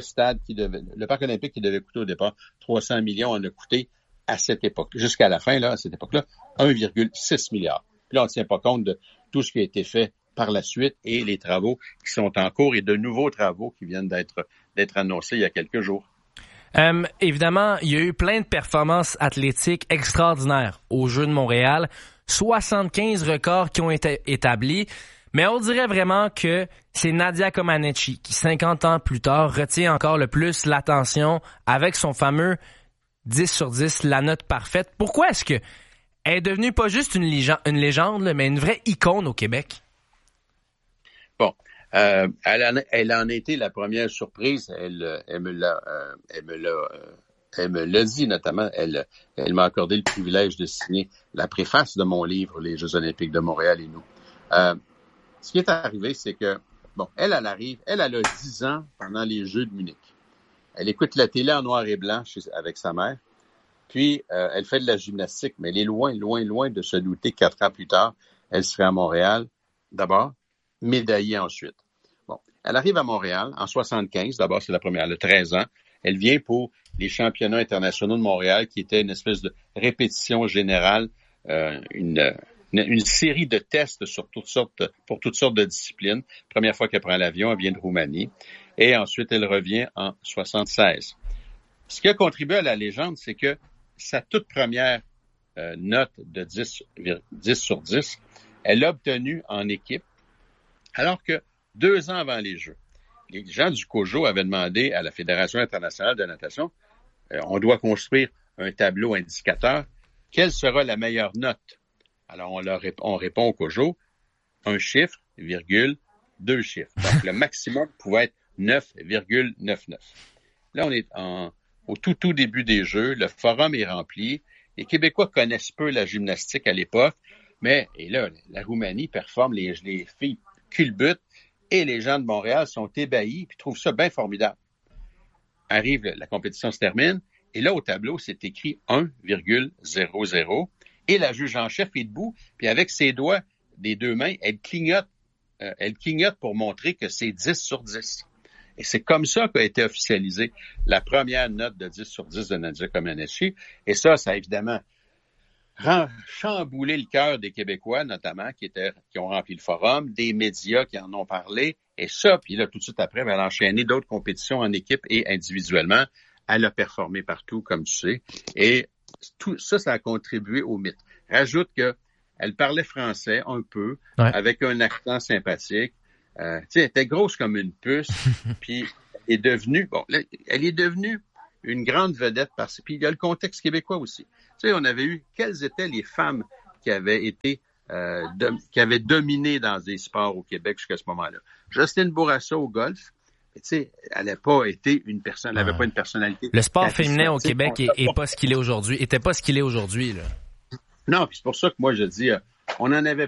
le parc olympique qui devait coûter au départ 300 millions en a coûté à cette époque, jusqu'à la fin, à cette époque-là, 1,6 milliard. Puis là, on ne tient pas compte de tout ce qui a été fait par la suite et les travaux qui sont en cours et de nouveaux travaux qui viennent d'être annoncés il y a quelques jours. Évidemment, il y a eu plein de performances athlétiques extraordinaires aux Jeux de Montréal. 75 records qui ont été établis. Mais on dirait vraiment que c'est Nadia Comaneci qui, 50 ans plus tard, retient encore le plus l'attention avec son fameux 10 sur 10, la note parfaite. Pourquoi est-ce que elle est devenue pas juste une légende, mais une vraie icône au Québec? Bon, elle en a été la première surprise. Elle me l'a dit notamment. Elle m'a accordé le privilège de signer la préface de mon livre, Les Jeux olympiques de Montréal et nous. Ce qui est arrivé, c'est que, elle arrive, elle a 10 ans pendant les Jeux de Munich. Elle écoute la télé en noir et blanc avec sa mère. Puis, elle fait de la gymnastique, mais elle est loin, loin, loin de se douter 4 ans plus tard, elle serait à Montréal, d'abord, médaillée ensuite. Bon, elle arrive à Montréal en 75, d'abord, c'est la première, elle a 13 ans. Elle vient pour les championnats internationaux de Montréal, qui était une espèce de répétition générale, une série de tests pour toutes sortes de disciplines. Première fois qu'elle prend l'avion, elle vient de Roumanie. Et ensuite, elle revient en 76. Ce qui a contribué à la légende, c'est que sa toute première note de 10 sur 10, elle l'a obtenue en équipe, alors que 2 ans avant les Jeux, les gens du COJO avaient demandé à la Fédération internationale de natation, on doit construire un tableau indicateur, quelle sera la meilleure note? Alors, on répond au COJO, un chiffre, virgule, 2 chiffres. Donc, le maximum pouvait être 9,99. Là, on est au tout début des Jeux, le forum est rempli. Les Québécois connaissent peu la gymnastique à l'époque, mais là, la Roumanie performe, les filles culbutent, et les gens de Montréal sont ébahis, puis trouvent ça bien formidable. Arrive, la compétition se termine, et là, au tableau, c'est écrit 1,00, et la juge en chef est debout, puis avec ses doigts des 2 mains, elle clignote pour montrer que c'est 10 sur 10. Et c'est comme ça qu'a été officialisée la première note de 10 sur 10 de Nadia Comaneci. Et ça a évidemment chamboulé le cœur des Québécois, notamment, qui ont rempli le forum, des médias qui en ont parlé, et ça, puis là, tout de suite après, elle a enchaîné d'autres compétitions en équipe et individuellement. Elle a performé partout, comme tu sais, et tout ça, ça a contribué au mythe. Rajoute qu'elle parlait français un peu, avec un accent sympathique. Tu sais, elle était grosse comme une puce, puis elle est devenue une grande vedette puis il y a le contexte québécois aussi. Tu sais, on avait eu quelles étaient les femmes qui avaient été qui avaient dominé dans des sports au Québec jusqu'à ce moment-là. Jocelyne Bourassa au golf, tu sais, elle n'avait pas été une personne, elle n'avait pas une personnalité. Le sport féminin au Québec est pas ce qu'il est aujourd'hui, était pas ce qu'il est aujourd'hui, là. Non, puis c'est pour ça que moi je dis, on en avait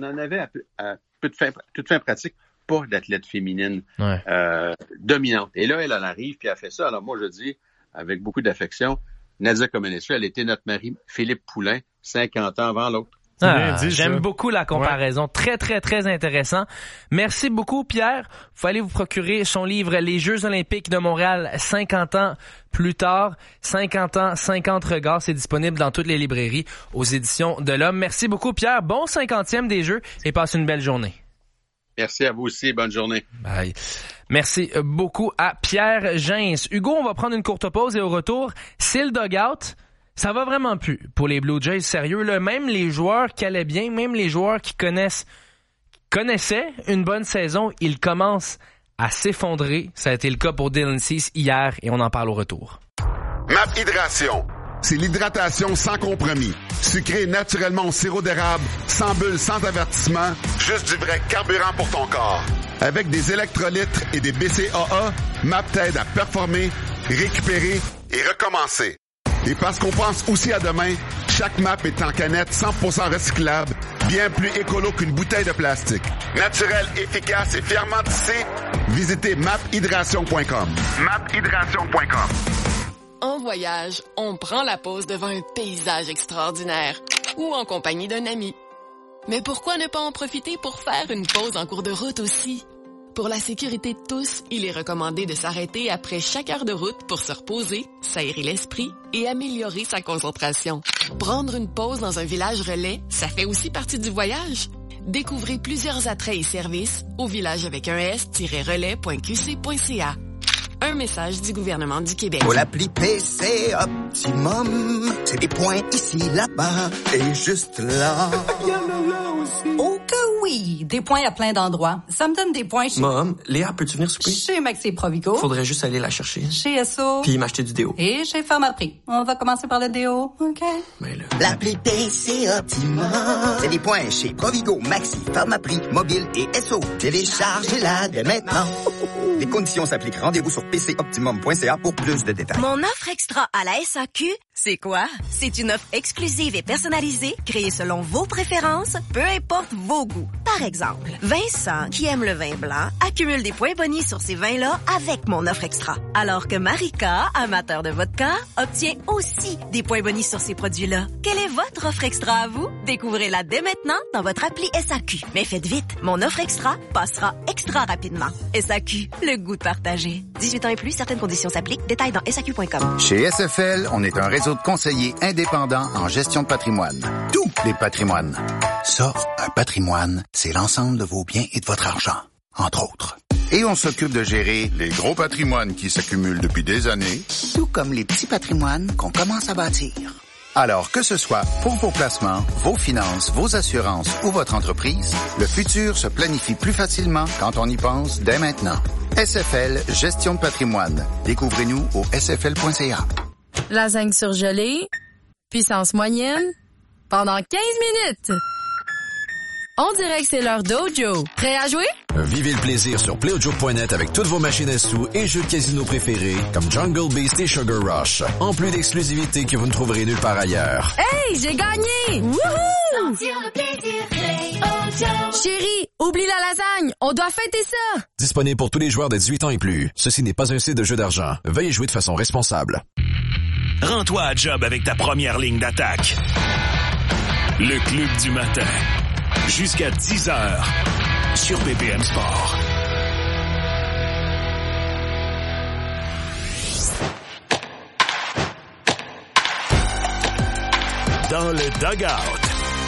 à toute fin pratique pas d'athlète féminine dominante. Et là, elle en arrive puis elle fait ça. Alors moi je dis, avec beaucoup d'affection, Nadia Comaneci, elle était notre mari Philippe Poulin, 50 ans avant l'autre. J'aime beaucoup la comparaison. Très, très, très intéressant. Merci beaucoup, Pierre. Faut aller vous procurer son livre « Les Jeux olympiques de Montréal, 50 ans plus tard ». 50 ans, 50 regards. C'est disponible dans toutes les librairies aux éditions de l'Homme. Merci beaucoup, Pierre. Bon 50e des Jeux et passe une belle journée. Merci à vous aussi. Bonne journée. Bye. Merci beaucoup à Pierre Gens. Hugo, on va prendre une courte pause et au retour, c'est le dugout. Ça va vraiment plus pour les Blue Jays, sérieux. Là, même les joueurs qui allaient bien, même les joueurs qui connaissaient une bonne saison, ils commencent à s'effondrer. Ça a été le cas pour Dylan Cease hier et on en parle au retour. MAP Hydration, c'est l'hydratation sans compromis. Sucré naturellement au sirop d'érable, sans bulles, sans avertissement, juste du vrai carburant pour ton corps. Avec des électrolytes et des BCAA, MAP t'aide à performer, récupérer et recommencer. Et parce qu'on pense aussi à demain, chaque MAP est en canette 100% recyclable, bien plus écolo qu'une bouteille de plastique. Naturel, efficace et fièrement tissé, visitez maphydration.com. maphydration.com. En voyage, on prend la pause devant un paysage extraordinaire ou en compagnie d'un ami. Mais pourquoi ne pas en profiter pour faire une pause en cours de route aussi? Pour la sécurité de tous, il est recommandé de s'arrêter après chaque heure de route pour se reposer, s'aérer l'esprit et améliorer sa concentration. Prendre une pause dans un village relais, ça fait aussi partie du voyage. Découvrez plusieurs attraits et services au village avec un s-relais.qc.ca. Un message du gouvernement du Québec. Pour l'appli PC Optimum, c'est des points ici, là-bas et juste là. Oh que oui! Des points à plein d'endroits. Ça me donne des points chez... Mom, Léa, peux-tu venir souper? Chez Maxi Provigo. Faudrait juste aller la chercher. Chez Esso. Puis m'acheter du déo. Et chez Pharmaprix. On va commencer par le déo, OK? Mais là... L'appli PC Optimum, c'est des points chez Provigo, Maxi, Pharmaprix, Mobile et Esso. Téléchargez-la dès maintenant. Les conditions s'appliquent. Rendez-vous sur pcoptimum.ca pour plus de détails. Mon offre extra à la SAQ, c'est quoi? C'est une offre exclusive et personnalisée, créée selon vos préférences, peu importe vos goûts. Par exemple, Vincent, qui aime le vin blanc, accumule des points bonus sur ces vins-là avec mon offre extra. Alors que Marika, amateur de vodka, obtient aussi des points bonus sur ces produits-là. Quelle est votre offre extra à vous? Découvrez-la dès maintenant dans votre appli SAQ. Mais faites vite, mon offre extra passera extra rapidement. SAQ, le goût de partager. 18 ans et plus, certaines conditions s'appliquent. Détails dans SAQ.com. Chez SFL, on est un réseau de conseillers indépendants en gestion de patrimoine. Tous les patrimoines. Ça, un patrimoine, c'est l'ensemble de vos biens et de votre argent, entre autres. Et on s'occupe de gérer les gros patrimoines qui s'accumulent depuis des années, tout comme les petits patrimoines qu'on commence à bâtir. Alors, que ce soit pour vos placements, vos finances, vos assurances ou votre entreprise, le futur se planifie plus facilement quand on y pense dès maintenant. SFL, gestion de patrimoine. Découvrez-nous au sfl.ca. Lasagne surgelée, puissance moyenne, pendant 15 minutes. On dirait que c'est l'heure d'Ojo. Prêt à jouer? Vivez le plaisir sur playaudio.net avec toutes vos machines à sous et jeux de casino préférés comme Jungle Beast et Sugar Rush. En plus d'exclusivités que vous ne trouverez nulle part ailleurs. Hey, j'ai gagné! Wouhou! Sentir le plaisir, Play-O-Joe. Chérie, oublie la lasagne. On doit fêter ça. Disponible pour tous les joueurs de 18 ans et plus. Ceci n'est pas un site de jeu d'argent. Veuillez jouer de façon responsable. Rends-toi à job avec ta première ligne d'attaque. Le Club du matin. Jusqu'à 10h sur BPM Sport. dans le dugout.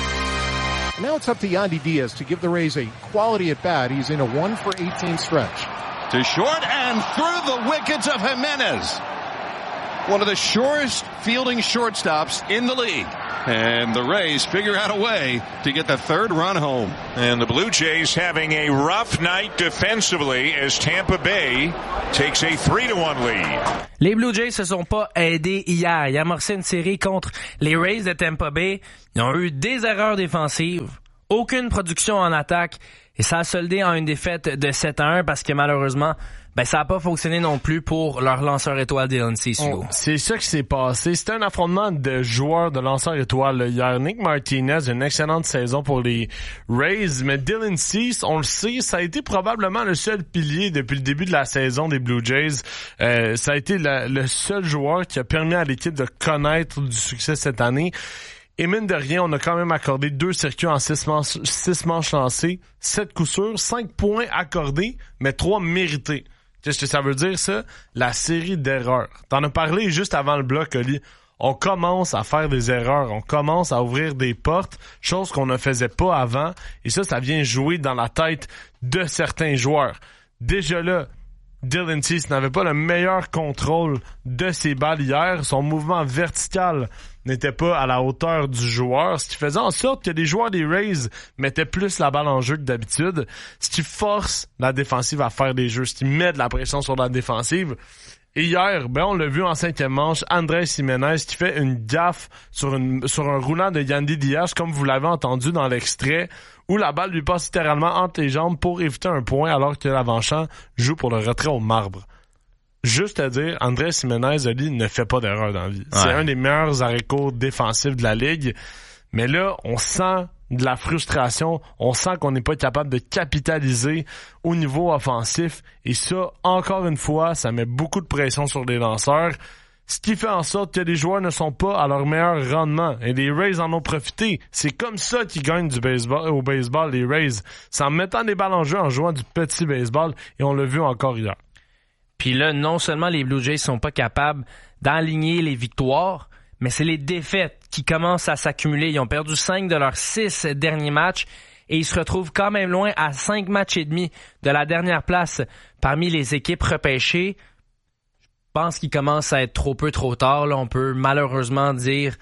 Now it's up to Yandy Diaz to give the Rays a quality at bat. He's in a 1-for-18 stretch. To short and through the wickets of Jimenez. One of the shortest fielding shortstops in the league. And the Rays figure out a way to get the third run home. And the Blue Jays having a rough night defensively as Tampa Bay takes a 3-1 lead. Les Blue Jays se sont pas aidés hier. Ils amorçaient une série contre les Rays de Tampa Bay. Ils ont eu des erreurs défensives, aucune production en attaque, et ça a soldé en une défaite de 7-1 parce que malheureusement, ça n'a pas fonctionné non plus pour leur lanceur étoile Dylan Cease. C'est ça qui s'est passé. C'était un affrontement de joueurs de lanceurs étoiles hier. Nick Martinez, une excellente saison pour les Rays, mais Dylan Cease, on le sait, ça a été probablement le seul pilier depuis le début de la saison des Blue Jays. Ça a été le seul joueur qui a permis à l'équipe de connaître du succès cette année. Et mine de rien, on a quand même accordé 2 circuits en 6 manches lancées, 7 coups sûrs, 5 points accordés, mais 3 mérités. Qu'est-ce que ça veut dire, ça? La série d'erreurs. T'en as parlé juste avant le bloc, Oli. On commence à faire des erreurs. On commence à ouvrir des portes, chose qu'on ne faisait pas avant. Et ça vient jouer dans la tête de certains joueurs. Déjà là, Dylan Cease n'avait pas le meilleur contrôle de ses balles hier. Son mouvement vertical n'était pas à la hauteur du joueur, ce qui faisait en sorte que les joueurs des Rays mettaient plus la balle en jeu que d'habitude, ce qui force la défensive à faire des jeux, ce qui met de la pression sur la défensive. Et hier, on l'a vu en 5e manche, Andrés Jiménez qui fait une gaffe sur un roulant de Yandy Diaz, comme vous l'avez entendu dans l'extrait, où la balle lui passe littéralement entre les jambes pour éviter un point alors que l'avant-champ joue pour le retrait au marbre. Juste à dire, Andrés Jiménez, Ali, ne fait pas d'erreur dans la vie. Ouais. C'est un des meilleurs arrêts-courts défensifs de la Ligue. Mais là, on sent de la frustration. On sent qu'on n'est pas capable de capitaliser au niveau offensif. Et ça, encore une fois, ça met beaucoup de pression sur les lanceurs. Ce qui fait en sorte que les joueurs ne sont pas à leur meilleur rendement. Et les Rays en ont profité. C'est comme ça qu'ils gagnent au baseball, les Rays. C'est en mettant des balles en jeu, en jouant du petit baseball. Et on l'a vu encore hier. Puis là, non seulement les Blue Jays sont pas capables d'enligner les victoires, mais c'est les défaites qui commencent à s'accumuler. Ils ont perdu 5 de leurs 6 derniers matchs et ils se retrouvent quand même loin à 5 matchs et demi de la dernière place parmi les équipes repêchées. Je pense qu'il commence à être trop tard. Là, on peut malheureusement dire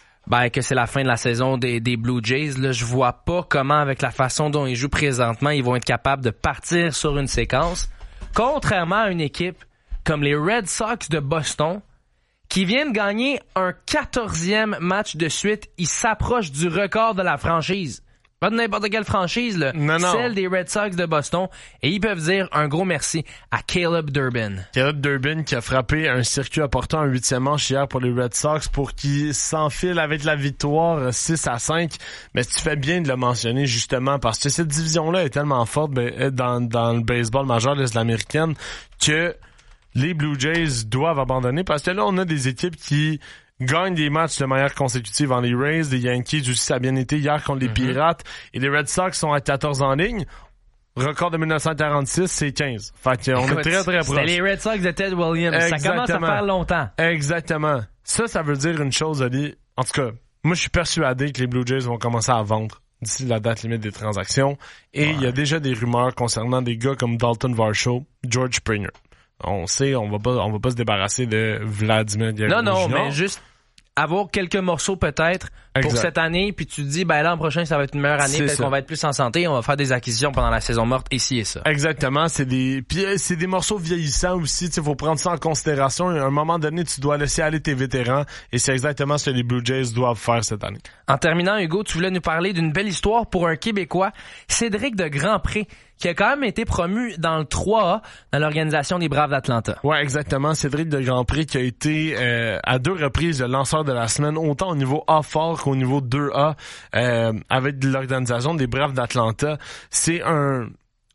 que c'est la fin de la saison des Blue Jays. Là, je vois pas comment, avec la façon dont ils jouent présentement, ils vont être capables de partir sur une séquence. Contrairement à une équipe comme les Red Sox de Boston, qui viennent gagner un 14e match de suite, ils s'approchent du record de la franchise. Pas de n'importe quelle franchise, là. Non. Celle des Red Sox de Boston. Et ils peuvent dire un gros merci à Caleb Durbin. Caleb Durbin qui a frappé un circuit important en 8e manche hier pour les Red Sox pour qu'ils s'enfilent avec la victoire 6-5. Mais tu fais bien de le mentionner justement parce que cette division-là est tellement forte dans le baseball majeur de l'américaine que les Blue Jays doivent abandonner parce que là, on a des équipes qui gagnent des matchs de manière consécutive en les Rays, les Yankees aussi, ça a bien été hier contre les Pirates, et les Red Sox sont à 14 en ligne. Record de 1946, c'est 15. Fait qu'on est très très proche. C'était les Red Sox de Ted Williams. Exactement. Ça commence à faire longtemps. Exactement. Ça veut dire une chose, Ali. En tout cas, moi je suis persuadé que les Blue Jays vont commencer à vendre d'ici la date limite des transactions. Et il y a déjà des rumeurs concernant des gars comme Dalton Varsho, George Springer. On sait, on va pas se débarrasser de Vladimir Guerrero. Non, Jr. mais juste avoir quelques morceaux peut-être pour cette année, puis tu te dis, l'an prochain, ça va être une meilleure année, peut-être qu'on va être plus en santé, on va faire des acquisitions pendant la saison morte, ici et ça. Exactement, c'est des morceaux vieillissants aussi, tu faut prendre ça en considération. À un moment donné, tu dois laisser aller tes vétérans, et c'est exactement ce que les Blue Jays doivent faire cette année. En terminant, Hugo, tu voulais nous parler d'une belle histoire pour un Québécois, Cédric de Grandpré, qui a quand même été promu dans le 3A dans l'organisation des Braves d'Atlanta. Ouais, exactement. Cédric de Grandpré qui a été à 2 reprises le lanceur de la semaine, autant au niveau A fort qu'au niveau 2A avec l'organisation des Braves d'Atlanta. C'est un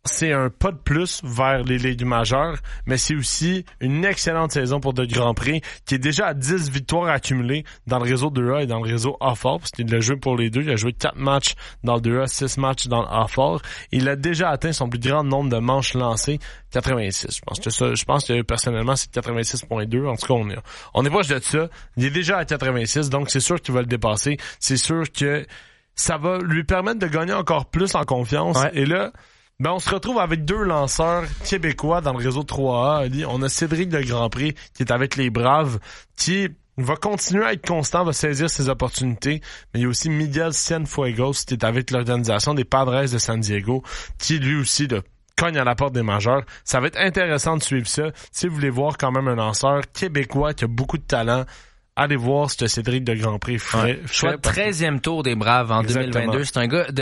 c'est un pas de plus vers les ligues majeures, mais c'est aussi une excellente saison pour de Grand Prix, qui est déjà à 10 victoires accumulées dans le réseau 2A et dans le réseau A-Fort, parce qu'il a joué pour les deux. Il a joué 4 matchs dans le 2A, 6 matchs dans le A-Fort. Il a déjà atteint son plus grand nombre de manches lancées, 86. Je pense que personnellement, c'est 86.2. En tout cas, on est proche de ça. Il est déjà à 86, donc c'est sûr qu'il va le dépasser. C'est sûr que ça va lui permettre de gagner encore plus en confiance. Ouais. Et là, on se retrouve avec 2 lanceurs québécois dans le réseau 3A. On a Cédric de Grand Prix qui est avec les Braves, qui va continuer à être constant, va saisir ses opportunités. Mais il y a aussi Miguel Cienfuegos qui est avec l'organisation des Padres de San Diego, qui lui aussi cogne à la porte des majeurs. Ça va être intéressant de suivre ça. Si vous voulez voir quand même un lanceur québécois qui a beaucoup de talent, allez voir ce Cédric de Grand Prix fait. Choix de 13e tour des Braves en 2022. C'est un gars